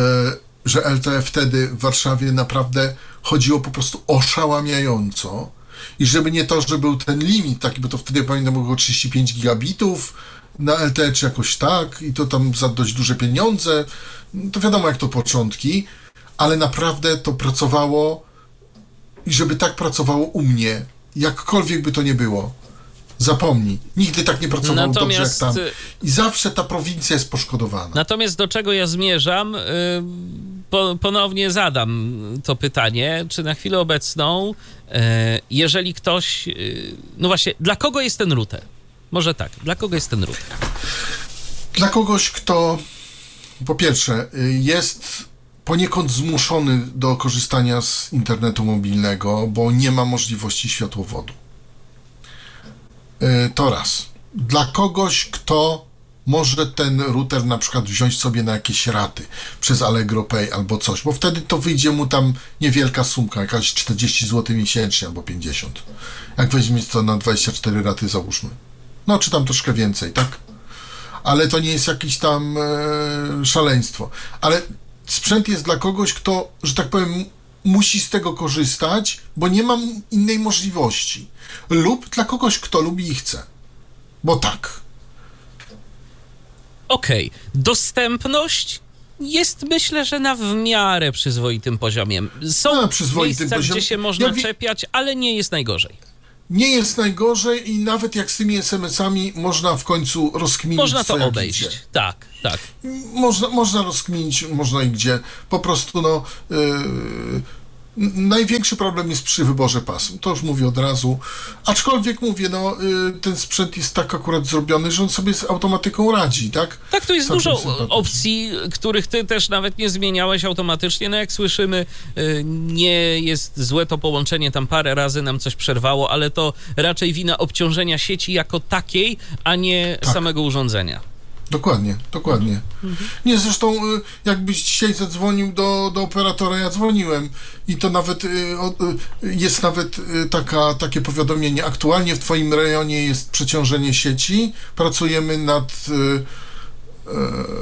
[SPEAKER 6] że L T E wtedy w Warszawie naprawdę chodziło po prostu oszałamiająco i żeby nie to, że był ten limit taki, bo to wtedy pamiętam było trzydzieści pięć gigabitów na L T E czy jakoś tak i to tam za dość duże pieniądze, to wiadomo jak to początki, ale naprawdę to pracowało i żeby tak pracowało u mnie, jakkolwiek by to nie było. Zapomnij. Nigdy tak nie pracowało
[SPEAKER 1] Natomiast,
[SPEAKER 6] dobrze jak tam. I zawsze ta prowincja jest poszkodowana.
[SPEAKER 1] Natomiast do czego ja zmierzam, y, po, ponownie zadam to pytanie, czy na chwilę obecną, y, jeżeli ktoś, y, no właśnie, dla kogo jest ten router? Może tak, dla kogo jest ten router?
[SPEAKER 6] Dla kogoś, kto po pierwsze jest poniekąd zmuszony do korzystania z internetu mobilnego, bo nie ma możliwości światłowodu. To raz. Dla kogoś, kto może ten router na przykład wziąć sobie na jakieś raty przez Allegro Pay albo coś, bo wtedy to wyjdzie mu tam niewielka sumka, jakaś czterdzieści złotych miesięcznie albo pięćdziesiąt. Jak weźmie to na dwadzieścia cztery raty, załóżmy. No, czy tam troszkę więcej, tak? Ale to nie jest jakieś tam e, szaleństwo. Ale sprzęt jest dla kogoś, kto, że tak powiem, musi z tego korzystać, bo nie mam innej możliwości. Lub dla kogoś, kto lubi i chce. Bo tak.
[SPEAKER 1] Okej, dostępność jest, myślę, że na w miarę przyzwoitym poziomie. Są
[SPEAKER 6] Na przyzwoitym
[SPEAKER 1] miejsca,
[SPEAKER 6] poziomie.
[SPEAKER 1] gdzie się można
[SPEAKER 6] Ja wi-
[SPEAKER 1] czepiać, ale nie jest najgorzej.
[SPEAKER 6] nie jest najgorzej i nawet jak z tymi es em esami można w końcu rozkminić,
[SPEAKER 1] Można to
[SPEAKER 6] co, jak
[SPEAKER 1] obejść.
[SPEAKER 6] idzie.
[SPEAKER 1] Tak, tak.
[SPEAKER 6] Można, można rozkminić, można i gdzie. Po prostu, no... Yy, największy problem jest przy wyborze pasm, to już mówię od razu, aczkolwiek mówię, no ten sprzęt jest tak akurat zrobiony, że on sobie z automatyką radzi, tak?
[SPEAKER 1] Tak, tu jest
[SPEAKER 6] Całkiem
[SPEAKER 1] dużo
[SPEAKER 6] sympatycznie.
[SPEAKER 1] opcji, których ty też nawet nie zmieniałeś automatycznie, no jak słyszymy, y, nie jest złe to połączenie, tam parę razy nam coś przerwało, ale to raczej wina obciążenia sieci jako takiej, a nie
[SPEAKER 6] Tak.
[SPEAKER 1] samego urządzenia.
[SPEAKER 6] Dokładnie, dokładnie. Mhm. Nie, zresztą y, jakbyś dzisiaj zadzwonił do, do operatora, ja dzwoniłem i to nawet y, o, y, jest nawet y, taka, takie powiadomienie, aktualnie w twoim rejonie jest przeciążenie sieci, pracujemy nad y, y,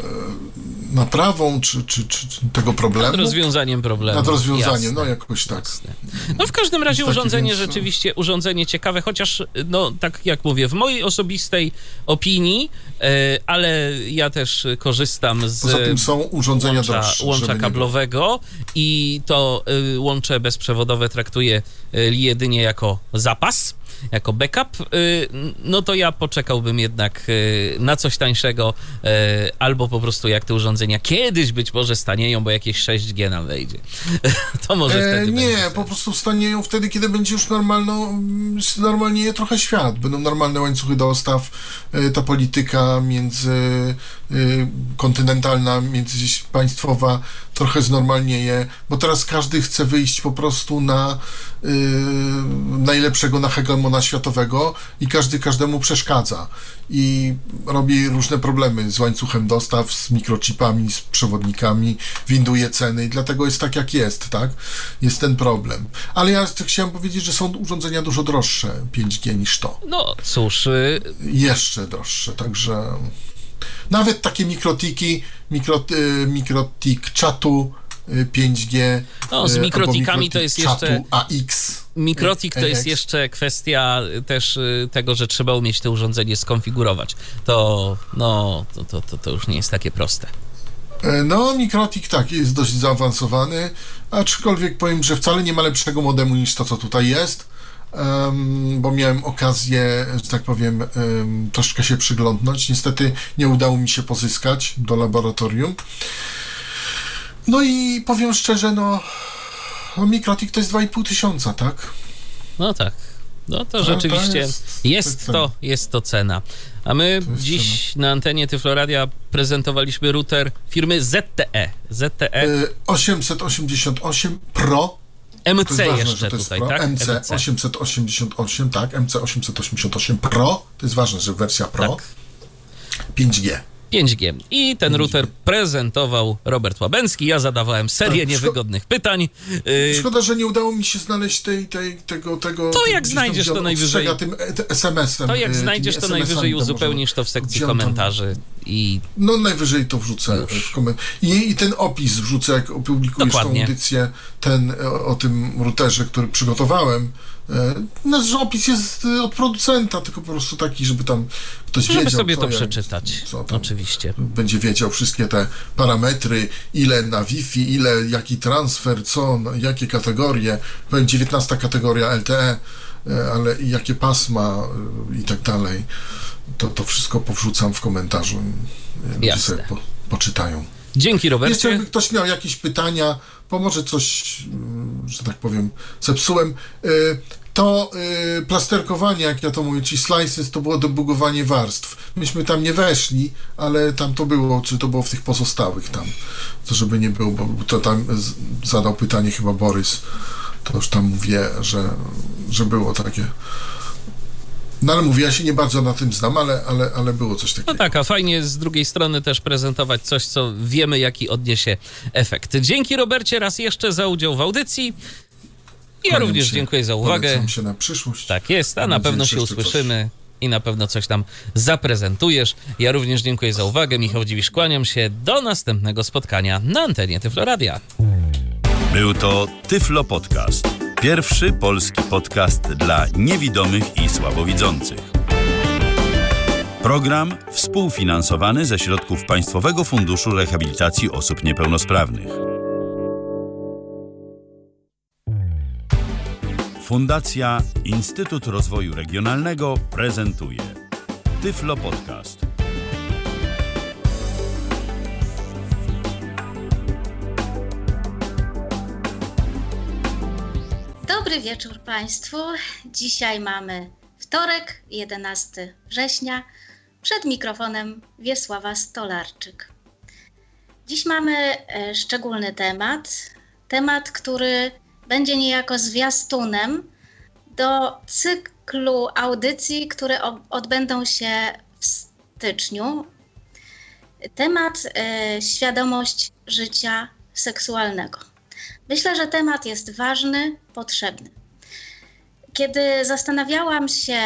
[SPEAKER 6] naprawą czy, czy, czy, czy tego problemu.
[SPEAKER 1] Nad rozwiązaniem problemu.
[SPEAKER 6] Nad rozwiązaniem,
[SPEAKER 1] Jasne.
[SPEAKER 6] no jakoś tak.
[SPEAKER 1] Jasne. No w każdym razie
[SPEAKER 6] Taki
[SPEAKER 1] urządzenie
[SPEAKER 6] więc,
[SPEAKER 1] rzeczywiście, urządzenie ciekawe, chociaż no tak jak mówię, w mojej osobistej opinii, e, ale ja też korzystam z
[SPEAKER 6] Poza tym są urządzenia
[SPEAKER 1] łącza,
[SPEAKER 6] droższe.
[SPEAKER 1] łącza
[SPEAKER 6] żeby nie
[SPEAKER 1] kablowego i to y, łącze bezprzewodowe traktuję y, jedynie jako zapas, jako backup, y, no to ja poczekałbym jednak y, na coś tańszego, y, albo po prostu jak te urządzenia kiedyś być może stanieją, bo jakieś sześć G nam wejdzie. To może
[SPEAKER 6] E,
[SPEAKER 1] wtedy
[SPEAKER 6] nie,
[SPEAKER 1] będzie
[SPEAKER 6] po prostu stanieją wtedy, kiedy będzie już normalno, normalnieje trochę świat. Będą normalne łańcuchy dostaw, e, ta polityka między e, kontynentalna, międzypaństwowa trochę znormalnieje, bo teraz każdy chce wyjść po prostu na e, najlepszego, na hegemona światowego i każdy każdemu przeszkadza i robi różne problemy z łańcuchem dostaw, z mikrochipami, z przewodnikami, winduje ceny i dlatego jest tak, jak jest, tak? Jest ten problem. Ale ja chciałem powiedzieć, że są urządzenia dużo droższe pięć G niż to.
[SPEAKER 1] No cóż, y,
[SPEAKER 6] Jeszcze droższe, także nawet takie mikrotiki, mikro, y, mikrotik czatu y, pięć G.
[SPEAKER 1] No, z
[SPEAKER 6] y,
[SPEAKER 1] mikrotikami
[SPEAKER 6] albo mikrotik
[SPEAKER 1] to jest
[SPEAKER 6] czatu
[SPEAKER 1] jeszcze-
[SPEAKER 6] A X.
[SPEAKER 1] mikrotik to jest
[SPEAKER 6] X.
[SPEAKER 1] jeszcze kwestia też y, tego, że trzeba umieć to urządzenie skonfigurować. To, no, to, to, to, to już nie jest takie proste.
[SPEAKER 6] No, mikrotik tak, jest dość zaawansowany, aczkolwiek powiem, że wcale nie ma lepszego modemu niż to, co tutaj jest, um, bo miałem okazję, że tak powiem, um, troszkę się przyglądnąć. Niestety nie udało mi się pozyskać do laboratorium. No i powiem szczerze, no, no mikrotik to jest dwa i pół tysiąca, tak?
[SPEAKER 1] No tak. No to
[SPEAKER 6] To- to
[SPEAKER 1] rzeczywiście
[SPEAKER 6] jest-
[SPEAKER 1] jest
[SPEAKER 6] to
[SPEAKER 1] to,
[SPEAKER 6] cena.
[SPEAKER 1] jest to cena. A my
[SPEAKER 6] To jest
[SPEAKER 1] dziś na antenie Tyfloradia prezentowaliśmy router firmy Z T E. Z T E
[SPEAKER 6] Y, osiemset osiemdziesiąt osiem Pro.
[SPEAKER 1] M
[SPEAKER 6] To jest
[SPEAKER 1] C
[SPEAKER 6] ważne,
[SPEAKER 1] jeszcze
[SPEAKER 6] że to jest
[SPEAKER 1] tutaj,
[SPEAKER 6] Pro.
[SPEAKER 1] tak?
[SPEAKER 6] M C osiemset osiemdziesiąt osiem, tak, M C osiemset osiemdziesiąt osiem Pro. To jest ważne, że wersja Pro.
[SPEAKER 1] Tak.
[SPEAKER 6] pięć G.
[SPEAKER 1] pięć G. I ten router prezentował Robert Łabęcki. Ja zadawałem serię
[SPEAKER 6] Tak, szko-
[SPEAKER 1] niewygodnych pytań. Yy,
[SPEAKER 6] Szkoda, że nie udało mi się znaleźć tej, tej, tego, tego...
[SPEAKER 1] To
[SPEAKER 6] tego
[SPEAKER 1] jak
[SPEAKER 6] gdzieś
[SPEAKER 1] znajdziesz,
[SPEAKER 6] tam,
[SPEAKER 1] to
[SPEAKER 6] gdzie on
[SPEAKER 1] najwyżej-
[SPEAKER 6] ostrzega tym e- es em esem.
[SPEAKER 1] to jak
[SPEAKER 6] e,
[SPEAKER 1] znajdziesz,
[SPEAKER 6] tymi
[SPEAKER 1] to
[SPEAKER 6] es em esami,
[SPEAKER 1] najwyżej
[SPEAKER 6] to może-
[SPEAKER 1] uzupełnisz to w sekcji
[SPEAKER 6] gdzie on tam-
[SPEAKER 1] komentarzy i
[SPEAKER 6] No najwyżej to wrzucę w komentarz. I, I ten opis wrzucę, jak opublikujesz
[SPEAKER 1] Dokładnie.
[SPEAKER 6] tą audycję, ten o, o tym routerze, który przygotowałem. E, No, że opis jest e, od producenta, tylko po prostu taki, żeby tam ktoś
[SPEAKER 1] żeby
[SPEAKER 6] wiedział,
[SPEAKER 1] sobie
[SPEAKER 6] co
[SPEAKER 1] to
[SPEAKER 6] jak-
[SPEAKER 1] przeczytać.
[SPEAKER 6] co tam
[SPEAKER 1] Oczywiście.
[SPEAKER 6] będzie wiedział wszystkie te parametry, ile na Wi-Fi, ile, jaki transfer, co, no, jakie kategorie, powiem dziewiętnasta kategoria L T E, e, ale i jakie pasma e, i tak dalej. To, to wszystko powrzucam w komentarzu. e, Ludzie
[SPEAKER 1] Jasne.
[SPEAKER 6] sobie po, poczytają.
[SPEAKER 1] Dzięki,
[SPEAKER 6] Jeszcze
[SPEAKER 1] Robercie.
[SPEAKER 6] jakby ktoś miał jakieś pytania, bo może coś, mm, że tak powiem, zepsułem. E, To y, plasterkowanie, jak ja to mówię, czyli slices, to było debugowanie warstw. Myśmy tam nie weszli, ale tam to było, czy to było w tych pozostałych tam, to żeby nie było, bo to tam z, zadał pytanie chyba Borys, to już tam mówię, że, że było takie. No ale mówię, ja się nie bardzo na tym znam, ale, ale, ale było coś takiego.
[SPEAKER 1] No tak, a fajnie z drugiej strony też prezentować coś, co wiemy, jaki odniesie efekt. Dzięki, Robercie, raz jeszcze za udział w audycji. Ja
[SPEAKER 6] Kłaniam
[SPEAKER 1] również
[SPEAKER 6] się,
[SPEAKER 1] dziękuję za uwagę.
[SPEAKER 6] polecam się na przyszłość.
[SPEAKER 1] Tak jest, a
[SPEAKER 6] Mam
[SPEAKER 1] na
[SPEAKER 6] nadzieję,
[SPEAKER 1] pewno
[SPEAKER 6] że
[SPEAKER 1] się
[SPEAKER 6] jeszcze coś.
[SPEAKER 1] usłyszymy i na pewno coś tam zaprezentujesz. Ja również dziękuję za uwagę. Michał Dziwisz, kłaniam się. Do następnego spotkania na antenie Tyfloradia.
[SPEAKER 4] Był to Tyflo Podcast. Pierwszy polski podcast dla niewidomych i słabowidzących. Program współfinansowany ze środków Państwowego Funduszu Rehabilitacji Osób Niepełnosprawnych. Fundacja Instytut Rozwoju Regionalnego prezentuje Tyflo Podcast.
[SPEAKER 7] Dobry wieczór Państwu. Dzisiaj mamy wtorek, jedenastego września. Przed mikrofonem Wiesława Stolarczyk. Dziś mamy e, szczególny temat. Temat, który będzie niejako zwiastunem do cyklu audycji, które ob- odbędą się w styczniu. Temat e, świadomość życia seksualnego. Myślę, że temat jest ważny, potrzebny. Kiedy zastanawiałam się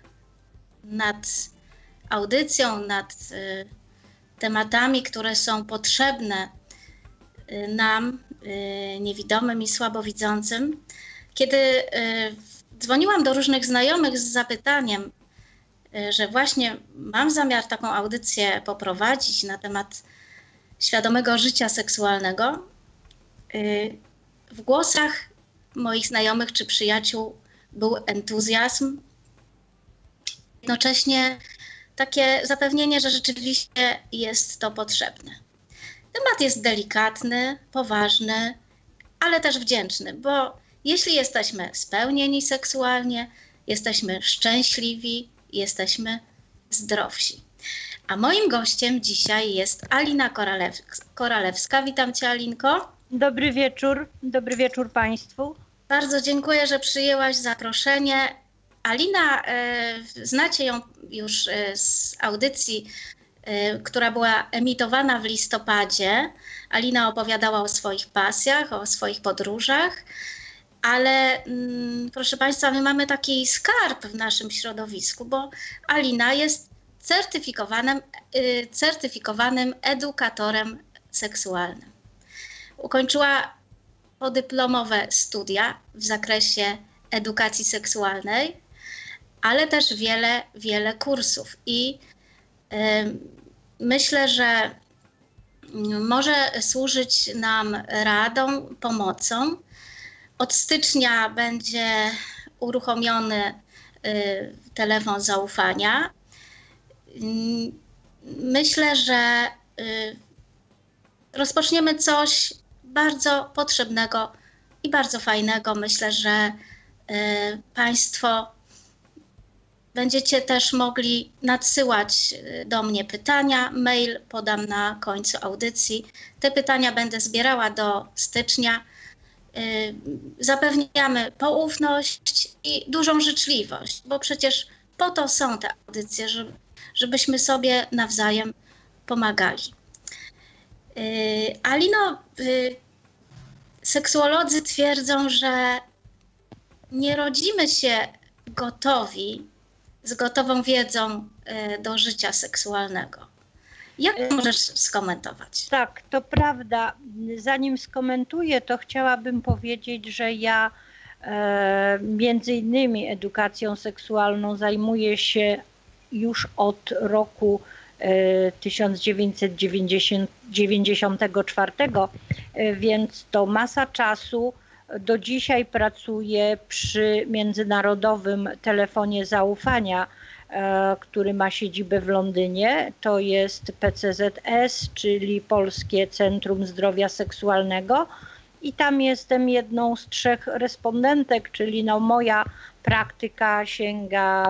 [SPEAKER 7] nad audycją, nad y, tematami, które są potrzebne y, nam, y, niewidomym i słabowidzącym, kiedy y, dzwoniłam do różnych znajomych z zapytaniem, y, że właśnie mam zamiar taką audycję poprowadzić na temat świadomego życia seksualnego, y, w głosach moich znajomych czy przyjaciół był entuzjazm, jednocześnie takie zapewnienie, że rzeczywiście jest to potrzebne. Temat jest delikatny, poważny, ale też wdzięczny, bo jeśli jesteśmy spełnieni seksualnie, jesteśmy szczęśliwi, jesteśmy zdrowsi. A moim gościem dzisiaj jest Alina Koralew- Koralewska. Witam Cię, Alinko.
[SPEAKER 8] Dobry wieczór, dobry wieczór Państwu.
[SPEAKER 7] Bardzo dziękuję, że przyjęłaś zaproszenie. Alina, e, znacie ją już e, z audycji, e, która była emitowana w listopadzie. Alina opowiadała o swoich pasjach, o swoich podróżach, ale mm, proszę Państwa, my mamy taki skarb w naszym środowisku, bo Alina jest certyfikowanym, e, certyfikowanym edukatorem seksualnym. Ukończyła podyplomowe studia w zakresie edukacji seksualnej, ale też wiele, wiele kursów. I y, myślę, że może służyć nam radą, pomocą. Od stycznia będzie uruchomiony y, telefon zaufania. Y, myślę, że y, rozpoczniemy coś bardzo potrzebnego i bardzo fajnego. Myślę, że y, Państwo będziecie też mogli nadsyłać do mnie pytania. Mail podam na końcu audycji. Te pytania będę zbierała do stycznia. Y, zapewniamy poufność i dużą życzliwość, bo przecież po to są te audycje, żeby, żebyśmy sobie nawzajem pomagali. Yy, Alino, yy, seksuolodzy twierdzą, że nie rodzimy się gotowi, z gotową wiedzą yy, do życia seksualnego. Jak to możesz skomentować?
[SPEAKER 8] Tak, to prawda. Zanim skomentuję, to chciałabym powiedzieć, że ja e, między innymi edukacją seksualną zajmuję się już od roku tysiąc dziewięćset dziewięćdziesiątego czwartego, więc to masa czasu. Do dzisiaj pracuję przy Międzynarodowym Telefonie Zaufania, który ma siedzibę w Londynie. To jest P C Z S, czyli Polskie Centrum Zdrowia Seksualnego. I tam jestem jedną z trzech respondentek, czyli no moja praktyka sięga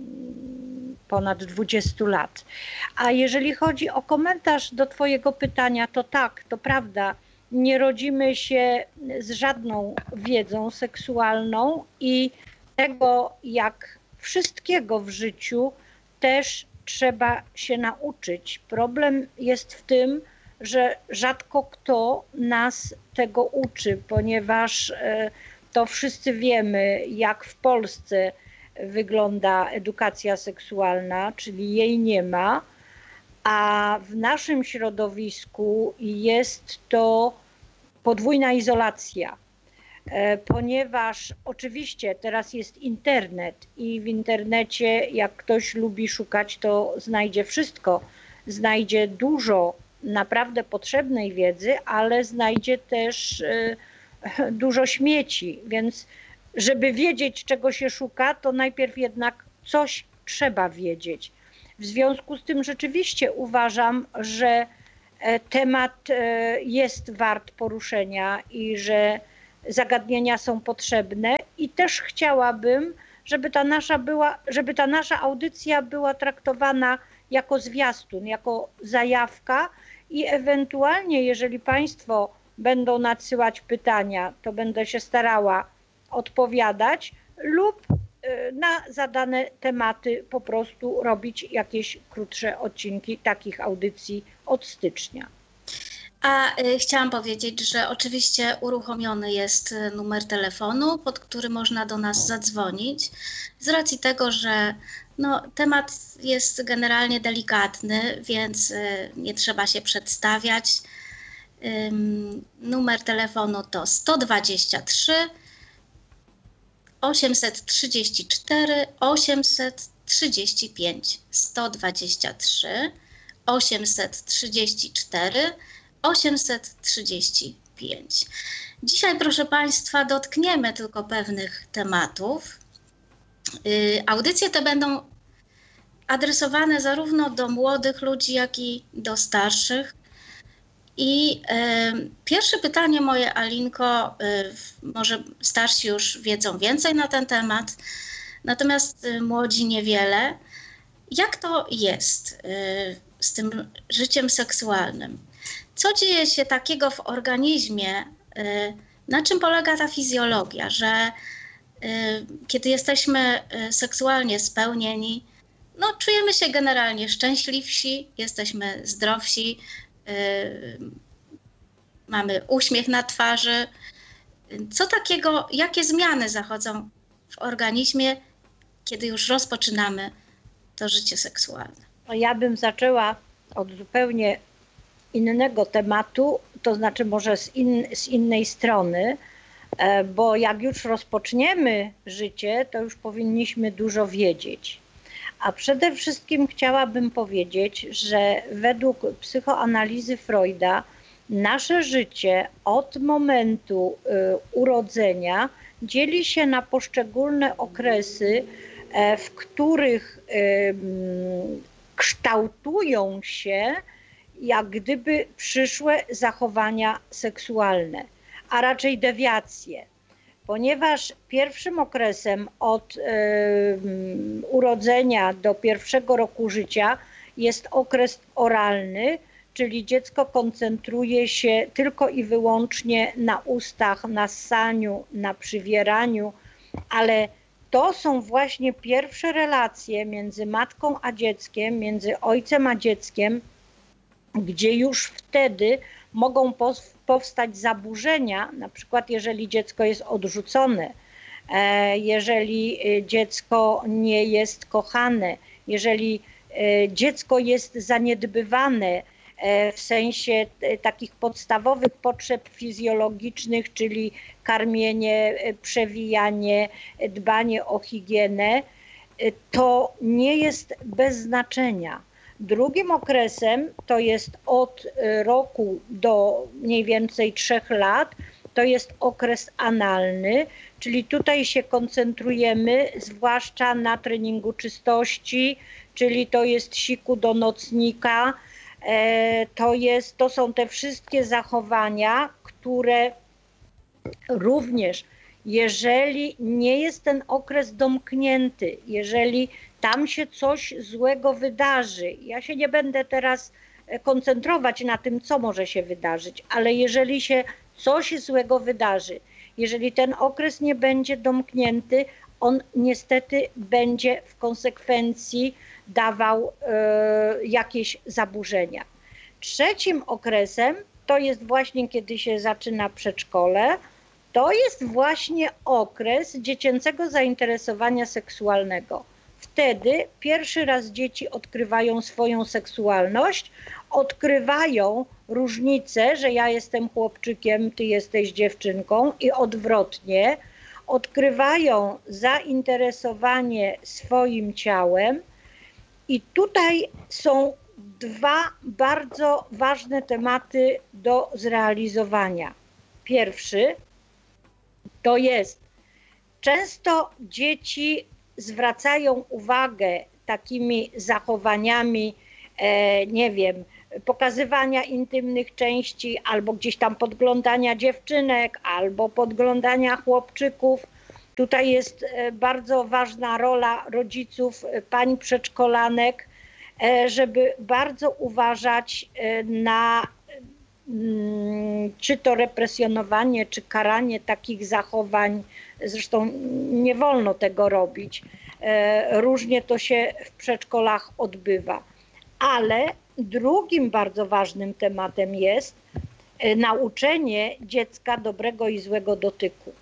[SPEAKER 8] ponad dwudziestu lat. A jeżeli chodzi o komentarz do Twojego pytania, to tak, to prawda, nie rodzimy się z żadną wiedzą seksualną i tego, jak wszystkiego w życiu, też trzeba się nauczyć. Problem jest w tym, że rzadko kto nas tego uczy, ponieważ to wszyscy wiemy, jak w Polsce wygląda edukacja seksualna, czyli jej nie ma, a w naszym środowisku jest to podwójna izolacja, ponieważ oczywiście teraz jest internet i w internecie, jak ktoś lubi szukać, to znajdzie wszystko, znajdzie dużo naprawdę potrzebnej wiedzy, ale znajdzie też dużo śmieci, więc żeby wiedzieć, czego się szuka, to najpierw jednak coś trzeba wiedzieć. W związku z tym rzeczywiście uważam, że temat jest wart poruszenia i że zagadnienia są potrzebne i też chciałabym, żeby ta nasza była, żeby ta nasza audycja była traktowana jako zwiastun, jako zajawka i ewentualnie, jeżeli Państwo będą nadsyłać pytania, to będę się starała odpowiadać lub na zadane tematy po prostu robić jakieś krótsze odcinki takich audycji od stycznia.
[SPEAKER 7] A y, chciałam powiedzieć, że oczywiście uruchomiony jest numer telefonu, pod który można do nas zadzwonić, z racji tego, że no, temat jest generalnie delikatny, więc y, nie trzeba się przedstawiać. Ym, numer telefonu to sto dwadzieścia trzy osiemset trzydzieści cztery osiemset trzydzieści pięć sto dwadzieścia trzy osiemset trzydzieści cztery osiemset trzydzieści pięć. Dzisiaj, proszę Państwa, dotkniemy tylko pewnych tematów. Yy, audycje te będą adresowane zarówno do młodych ludzi, jak i do starszych. I y, pierwsze pytanie moje, Alinko, y, może starsi już wiedzą więcej na ten temat, natomiast y, młodzi niewiele. Jak to jest y, z tym życiem seksualnym? Co dzieje się takiego w organizmie? Y, na czym polega ta fizjologia, że y, kiedy jesteśmy y, seksualnie spełnieni, no czujemy się generalnie szczęśliwsi, jesteśmy zdrowsi, mamy uśmiech na twarzy. Co takiego, jakie zmiany zachodzą w organizmie, kiedy już rozpoczynamy to życie seksualne?
[SPEAKER 8] Ja bym zaczęła od zupełnie innego tematu, to znaczy może z, in, z innej strony, bo jak już rozpoczniemy życie, to już powinniśmy dużo wiedzieć. A przede wszystkim chciałabym powiedzieć, że według psychoanalizy Freuda nasze życie od momentu y, urodzenia dzieli się na poszczególne okresy, e, w których y, kształtują się jak gdyby przyszłe zachowania seksualne, a raczej dewiacje. Ponieważ pierwszym okresem od y, urodzenia do pierwszego roku życia jest okres oralny, czyli dziecko koncentruje się tylko i wyłącznie na ustach, na ssaniu, na przywieraniu, ale to są właśnie pierwsze relacje między matką a dzieckiem, między ojcem a dzieckiem, gdzie już wtedy mogą powstać zaburzenia, na przykład jeżeli dziecko jest odrzucone, jeżeli dziecko nie jest kochane, jeżeli dziecko jest zaniedbywane w sensie takich podstawowych potrzeb fizjologicznych, czyli karmienie, przewijanie, dbanie o higienę, to nie jest bez znaczenia. Drugim okresem to jest od roku do mniej więcej trzech lat, to jest okres analny, czyli tutaj się koncentrujemy zwłaszcza na treningu czystości, czyli to jest siku do nocnika, to, jest, to są te wszystkie zachowania, które również, jeżeli nie jest ten okres domknięty, jeżeli tam się coś złego wydarzy, ja się nie będę teraz koncentrować na tym, co może się wydarzyć, ale jeżeli się coś złego wydarzy, jeżeli ten okres nie będzie domknięty, on niestety będzie w konsekwencji dawał y, jakieś zaburzenia. Trzecim okresem to jest właśnie, kiedy się zaczyna przedszkole, to jest właśnie okres dziecięcego zainteresowania seksualnego. Wtedy pierwszy raz dzieci odkrywają swoją seksualność, odkrywają różnicę, że ja jestem chłopczykiem, ty jesteś dziewczynką i odwrotnie, odkrywają zainteresowanie swoim ciałem i tutaj są dwa bardzo ważne tematy do zrealizowania. Pierwszy to jest Często dzieci zwracają uwagę takimi zachowaniami, e, nie wiem, pokazywania intymnych części, albo gdzieś tam podglądania dziewczynek, albo podglądania chłopczyków. Tutaj jest bardzo ważna rola rodziców, pań przedszkolanek, żeby bardzo uważać na czy to represjonowanie, czy karanie takich zachowań. Zresztą nie wolno tego robić. Różnie to się w przedszkolach odbywa. Ale drugim bardzo ważnym tematem jest nauczenie dziecka dobrego i złego dotyku.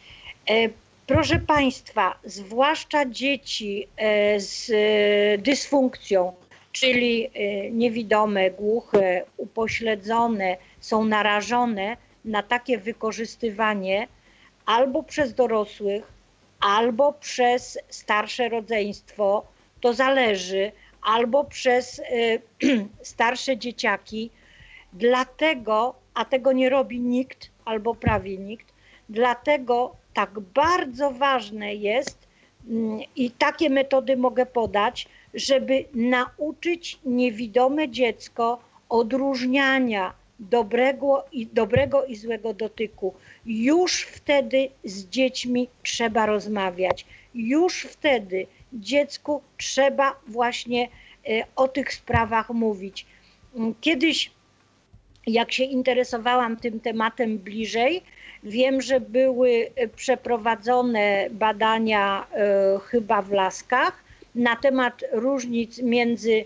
[SPEAKER 8] Proszę Państwa, zwłaszcza dzieci z dysfunkcją, czyli niewidome, głuche, upośledzone, są narażone na takie wykorzystywanie albo przez dorosłych, albo przez starsze rodzeństwo, to zależy, albo przez starsze dzieciaki. Dlatego, a tego nie robi nikt, albo prawie nikt, dlatego tak bardzo ważne jest i takie metody mogę podać, żeby nauczyć niewidome dziecko odróżniania dobrego i, dobrego i złego dotyku. Już wtedy z dziećmi trzeba rozmawiać. Już wtedy dziecku trzeba właśnie o tych sprawach mówić. Kiedyś, jak się interesowałam tym tematem bliżej, wiem, że były przeprowadzone badania e, chyba w Laskach na temat różnic między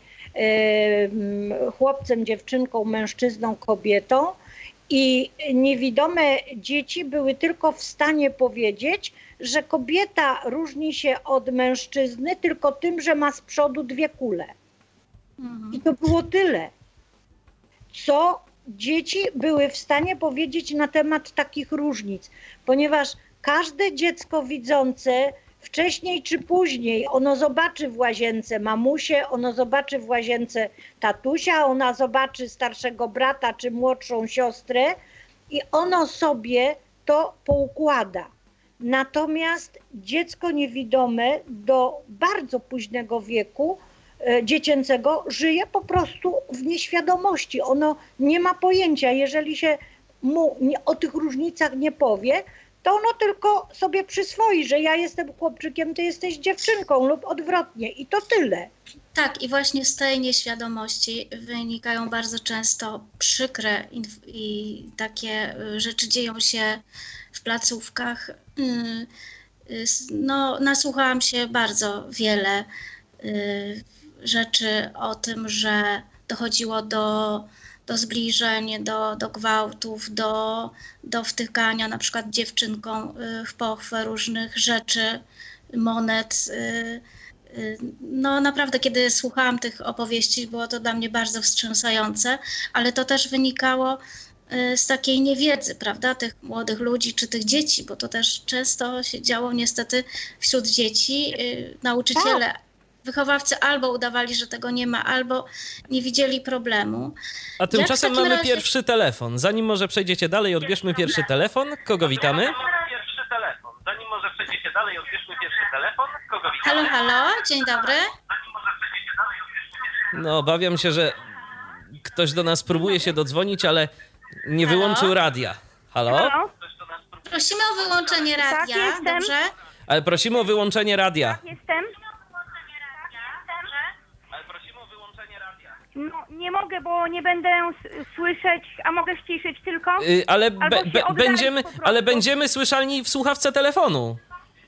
[SPEAKER 8] e, chłopcem, dziewczynką, mężczyzną, kobietą i niewidome dzieci były tylko w stanie powiedzieć, że kobieta różni się od mężczyzny tylko tym, że ma z przodu dwie kule. Mhm. I to było tyle, co dzieci były w stanie powiedzieć na temat takich różnic, ponieważ każde dziecko widzące wcześniej czy później, ono zobaczy w łazience mamusię, ono zobaczy w łazience tatusia, ona zobaczy starszego brata czy młodszą siostrę i ono sobie to poukłada. Natomiast dziecko niewidome do bardzo późnego wieku dziecięcego żyje po prostu w nieświadomości. Ono nie ma pojęcia. Jeżeli się mu nie, o tych różnicach nie powie, to ono tylko sobie przyswoi, że ja jestem chłopczykiem, ty jesteś dziewczynką lub odwrotnie i to tyle.
[SPEAKER 7] Tak, i właśnie z tej nieświadomości wynikają bardzo często przykre i takie rzeczy dzieją się w placówkach. No, nasłuchałam się bardzo wiele rzeczy o tym, że dochodziło do, do zbliżeń, do, do gwałtów, do, do wtykania na przykład dziewczynkom w pochwę różnych rzeczy, monet. No naprawdę, kiedy słuchałam tych opowieści, było to dla mnie bardzo wstrząsające, ale to też wynikało z takiej niewiedzy, prawda, tych młodych ludzi czy tych dzieci, bo to też często się działo niestety wśród dzieci. Nauczyciele, wychowawcy albo udawali, że tego nie ma, albo nie widzieli problemu.
[SPEAKER 1] A tymczasem mamy
[SPEAKER 7] razie...
[SPEAKER 1] pierwszy telefon. Zanim może przejdziecie dalej, odbierzmy pierwszy telefon. Kogo witamy?
[SPEAKER 9] Pierwszy telefon. Zanim może przejdziecie dalej, odbierzmy pierwszy telefon. Kogo witamy?
[SPEAKER 7] Halo, halo, dzień dobry.
[SPEAKER 1] No, obawiam się, że ktoś do nas próbuje się dodzwonić, ale nie
[SPEAKER 7] Halo?
[SPEAKER 1] wyłączył radia. Halo?
[SPEAKER 10] Halo?
[SPEAKER 7] Prosimy o wyłączenie radia,
[SPEAKER 10] Tak, jestem.
[SPEAKER 7] dobrze?
[SPEAKER 1] Ale prosimy o wyłączenie radia.
[SPEAKER 10] Tak, jestem.
[SPEAKER 9] Ale prosimy o wyłączenie radia.
[SPEAKER 10] No, nie mogę, bo nie będę s- słyszeć, a mogę ściszyć tylko?
[SPEAKER 1] Y, ale, be,
[SPEAKER 10] Albo się
[SPEAKER 1] be,
[SPEAKER 10] oddalić
[SPEAKER 1] będziemy,
[SPEAKER 10] po prostu.
[SPEAKER 1] ale będziemy słyszalni w słuchawce telefonu.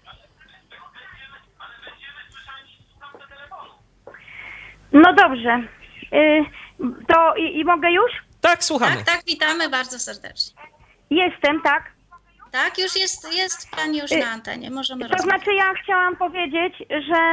[SPEAKER 10] No dobrze. Y, to i, i mogę już?
[SPEAKER 1] Tak, słuchamy.
[SPEAKER 7] Tak, tak, witamy bardzo serdecznie.
[SPEAKER 10] Jestem, tak.
[SPEAKER 7] Tak, już jest, jest pani już na antenie, możemy
[SPEAKER 10] To
[SPEAKER 7] rozmawiać.
[SPEAKER 10] znaczy ja chciałam powiedzieć, że...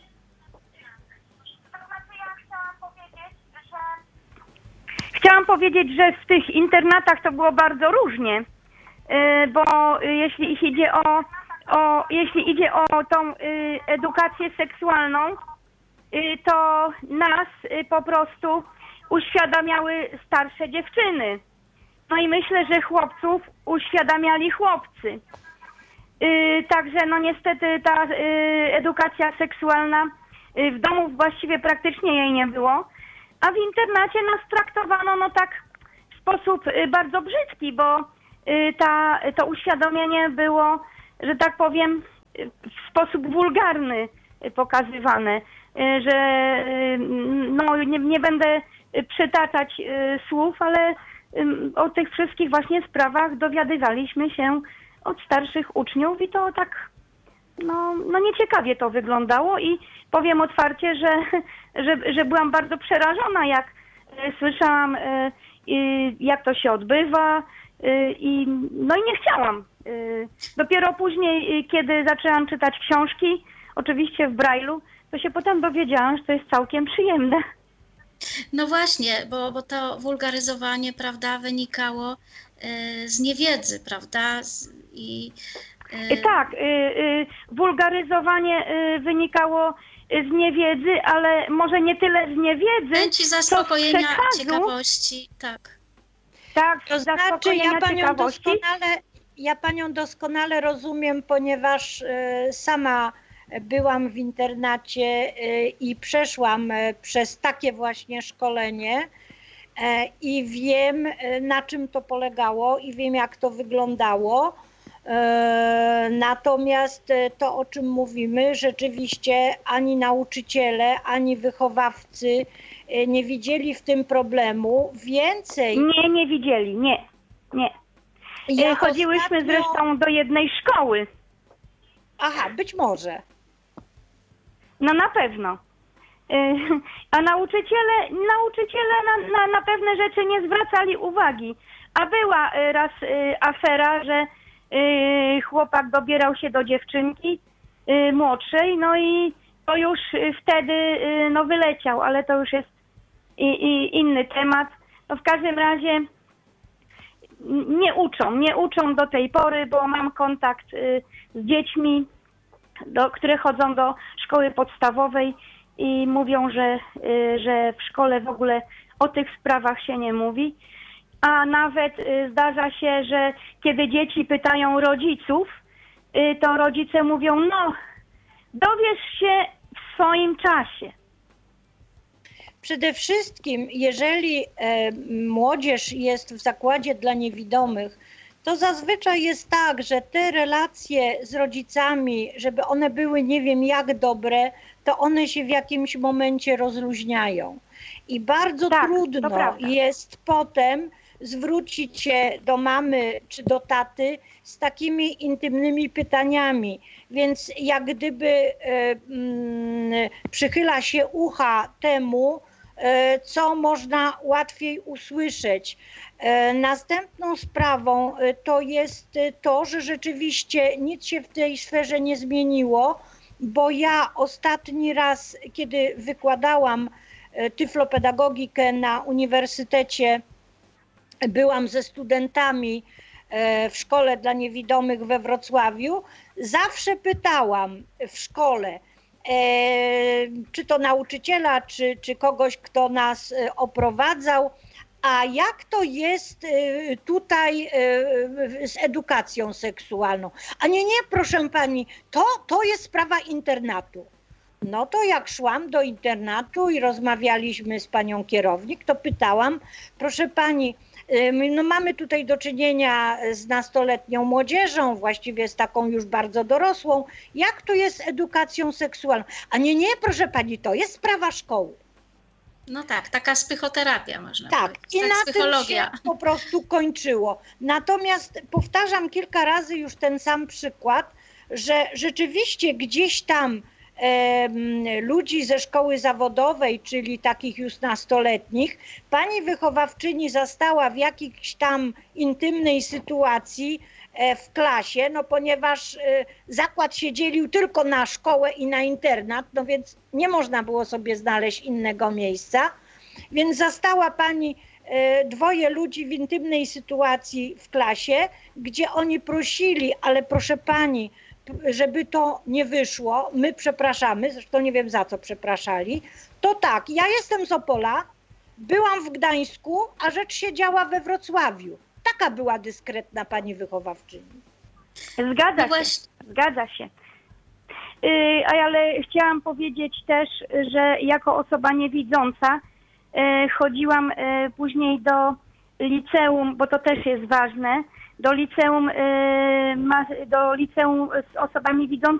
[SPEAKER 10] Chciałam powiedzieć, że w tych internatach to było bardzo różnie, y, bo jeśli idzie o, o, jeśli idzie o tą y, edukację seksualną, y, to nas y, po prostu uświadamiały starsze dziewczyny. No i myślę, że chłopców uświadamiali chłopcy. Yy, także no niestety ta yy, edukacja seksualna yy, w domu właściwie praktycznie jej nie było, a w internacie nas traktowano no tak w sposób yy, bardzo brzydki, bo yy, ta, to uświadomienie było, że tak powiem, yy, w sposób wulgarny yy, pokazywane, yy, że yy, no nie, nie będę przytaczać yy, słów, ale yy, o tych wszystkich właśnie sprawach dowiadywaliśmy się od starszych uczniów i to tak, no, no nieciekawie to wyglądało i powiem otwarcie, że, że, że byłam bardzo przerażona, jak e, słyszałam, e, e, jak to się odbywa e, i no i nie chciałam. E, dopiero później, e, kiedy zaczęłam czytać książki, oczywiście w Braille'u, to się potem dowiedziałam, że to jest całkiem przyjemne.
[SPEAKER 7] No właśnie, bo, bo to wulgaryzowanie, prawda, wynikało y, z niewiedzy, prawda? Z, i, y...
[SPEAKER 10] Tak, y, y, wulgaryzowanie y, wynikało z niewiedzy, ale może nie tyle z niewiedzy,
[SPEAKER 7] chęci zaspokojenia
[SPEAKER 10] co z przekazu.
[SPEAKER 7] ciekawości, tak.
[SPEAKER 10] Tak,
[SPEAKER 8] to znaczy ja panią, doskonale, ja panią doskonale rozumiem, ponieważ y, sama byłam w internacie i przeszłam przez takie właśnie szkolenie i wiem, na czym to polegało i wiem, jak to wyglądało. Natomiast to, o czym mówimy, rzeczywiście ani nauczyciele, ani wychowawcy nie widzieli w tym problemu. Więcej...
[SPEAKER 10] Nie, nie widzieli, nie, nie.
[SPEAKER 8] Ja
[SPEAKER 10] Chodziłyśmy
[SPEAKER 8] ostatnio...
[SPEAKER 10] zresztą do jednej szkoły.
[SPEAKER 8] Aha, być może.
[SPEAKER 10] No na pewno. A nauczyciele, nauczyciele na, na, na pewne rzeczy nie zwracali uwagi. A była raz afera, że chłopak dobierał się do dziewczynki młodszej, no i to już wtedy no wyleciał, ale to już jest i, i inny temat. No w każdym razie nie uczą, nie uczą do tej pory, bo mam kontakt z dziećmi, do, które chodzą do szkoły podstawowej i mówią, że, że w szkole w ogóle o tych sprawach się nie mówi. A nawet zdarza się, że kiedy dzieci pytają rodziców, to rodzice mówią, no dowiesz się w swoim czasie.
[SPEAKER 8] Przede wszystkim, jeżeli e, młodzież jest w zakładzie dla niewidomych, to zazwyczaj jest tak, że te relacje z rodzicami, żeby one były nie wiem jak dobre, to one się w jakimś momencie rozluźniają. I bardzo
[SPEAKER 10] tak,
[SPEAKER 8] trudno jest potem zwrócić się do mamy czy do taty z takimi intymnymi pytaniami. Więc jak gdyby e, mm, przychyla się ucha temu, e, co można łatwiej usłyszeć. E, następną sprawą e, to jest to, że rzeczywiście nic się w tej sferze nie zmieniło, bo ja ostatni raz, kiedy wykładałam e, tyflopedagogikę na uniwersytecie, byłam ze studentami w szkole dla niewidomych we Wrocławiu, zawsze pytałam w szkole, czy to nauczyciela, czy, czy kogoś, kto nas oprowadzał, a jak to jest tutaj z edukacją seksualną? A nie, nie, proszę pani, to, to jest sprawa internatu. No to jak szłam do internatu i rozmawialiśmy z panią kierownik, to pytałam, proszę pani, no mamy tutaj do czynienia z nastoletnią młodzieżą, właściwie z taką już bardzo dorosłą. Jak to jest z edukacją seksualną? A nie, nie, proszę pani, to jest sprawa szkoły.
[SPEAKER 7] No tak, taka psychoterapia można
[SPEAKER 8] tak,
[SPEAKER 7] powiedzieć.
[SPEAKER 8] I
[SPEAKER 7] tak,
[SPEAKER 8] na
[SPEAKER 7] psychologia.
[SPEAKER 8] tym się po prostu kończyło. Natomiast powtarzam kilka razy już ten sam przykład, że rzeczywiście gdzieś tam e, ludzi ze szkoły zawodowej, czyli takich już nastoletnich, pani wychowawczyni zastała w jakiejś tam intymnej sytuacji e, w klasie, no ponieważ e, zakład się dzielił tylko na szkołę i na internat, no więc nie można było sobie znaleźć innego miejsca, więc zastała pani e, dwoje ludzi w intymnej sytuacji w klasie, gdzie oni prosili, ale proszę pani, żeby to nie wyszło, my przepraszamy, zresztą nie wiem za co przepraszali, to tak, ja jestem z Opola, byłam w Gdańsku, a rzecz się działa we Wrocławiu. Taka była dyskretna pani wychowawczyni.
[SPEAKER 10] Zgadza
[SPEAKER 7] No
[SPEAKER 10] się,
[SPEAKER 7] właśnie.
[SPEAKER 10] zgadza się. Yy, ale chciałam powiedzieć też, że jako osoba niewidząca yy, chodziłam yy, później do liceum, bo to też jest ważne, do liceum, yy, ma, do liceum z osobami widzącymi.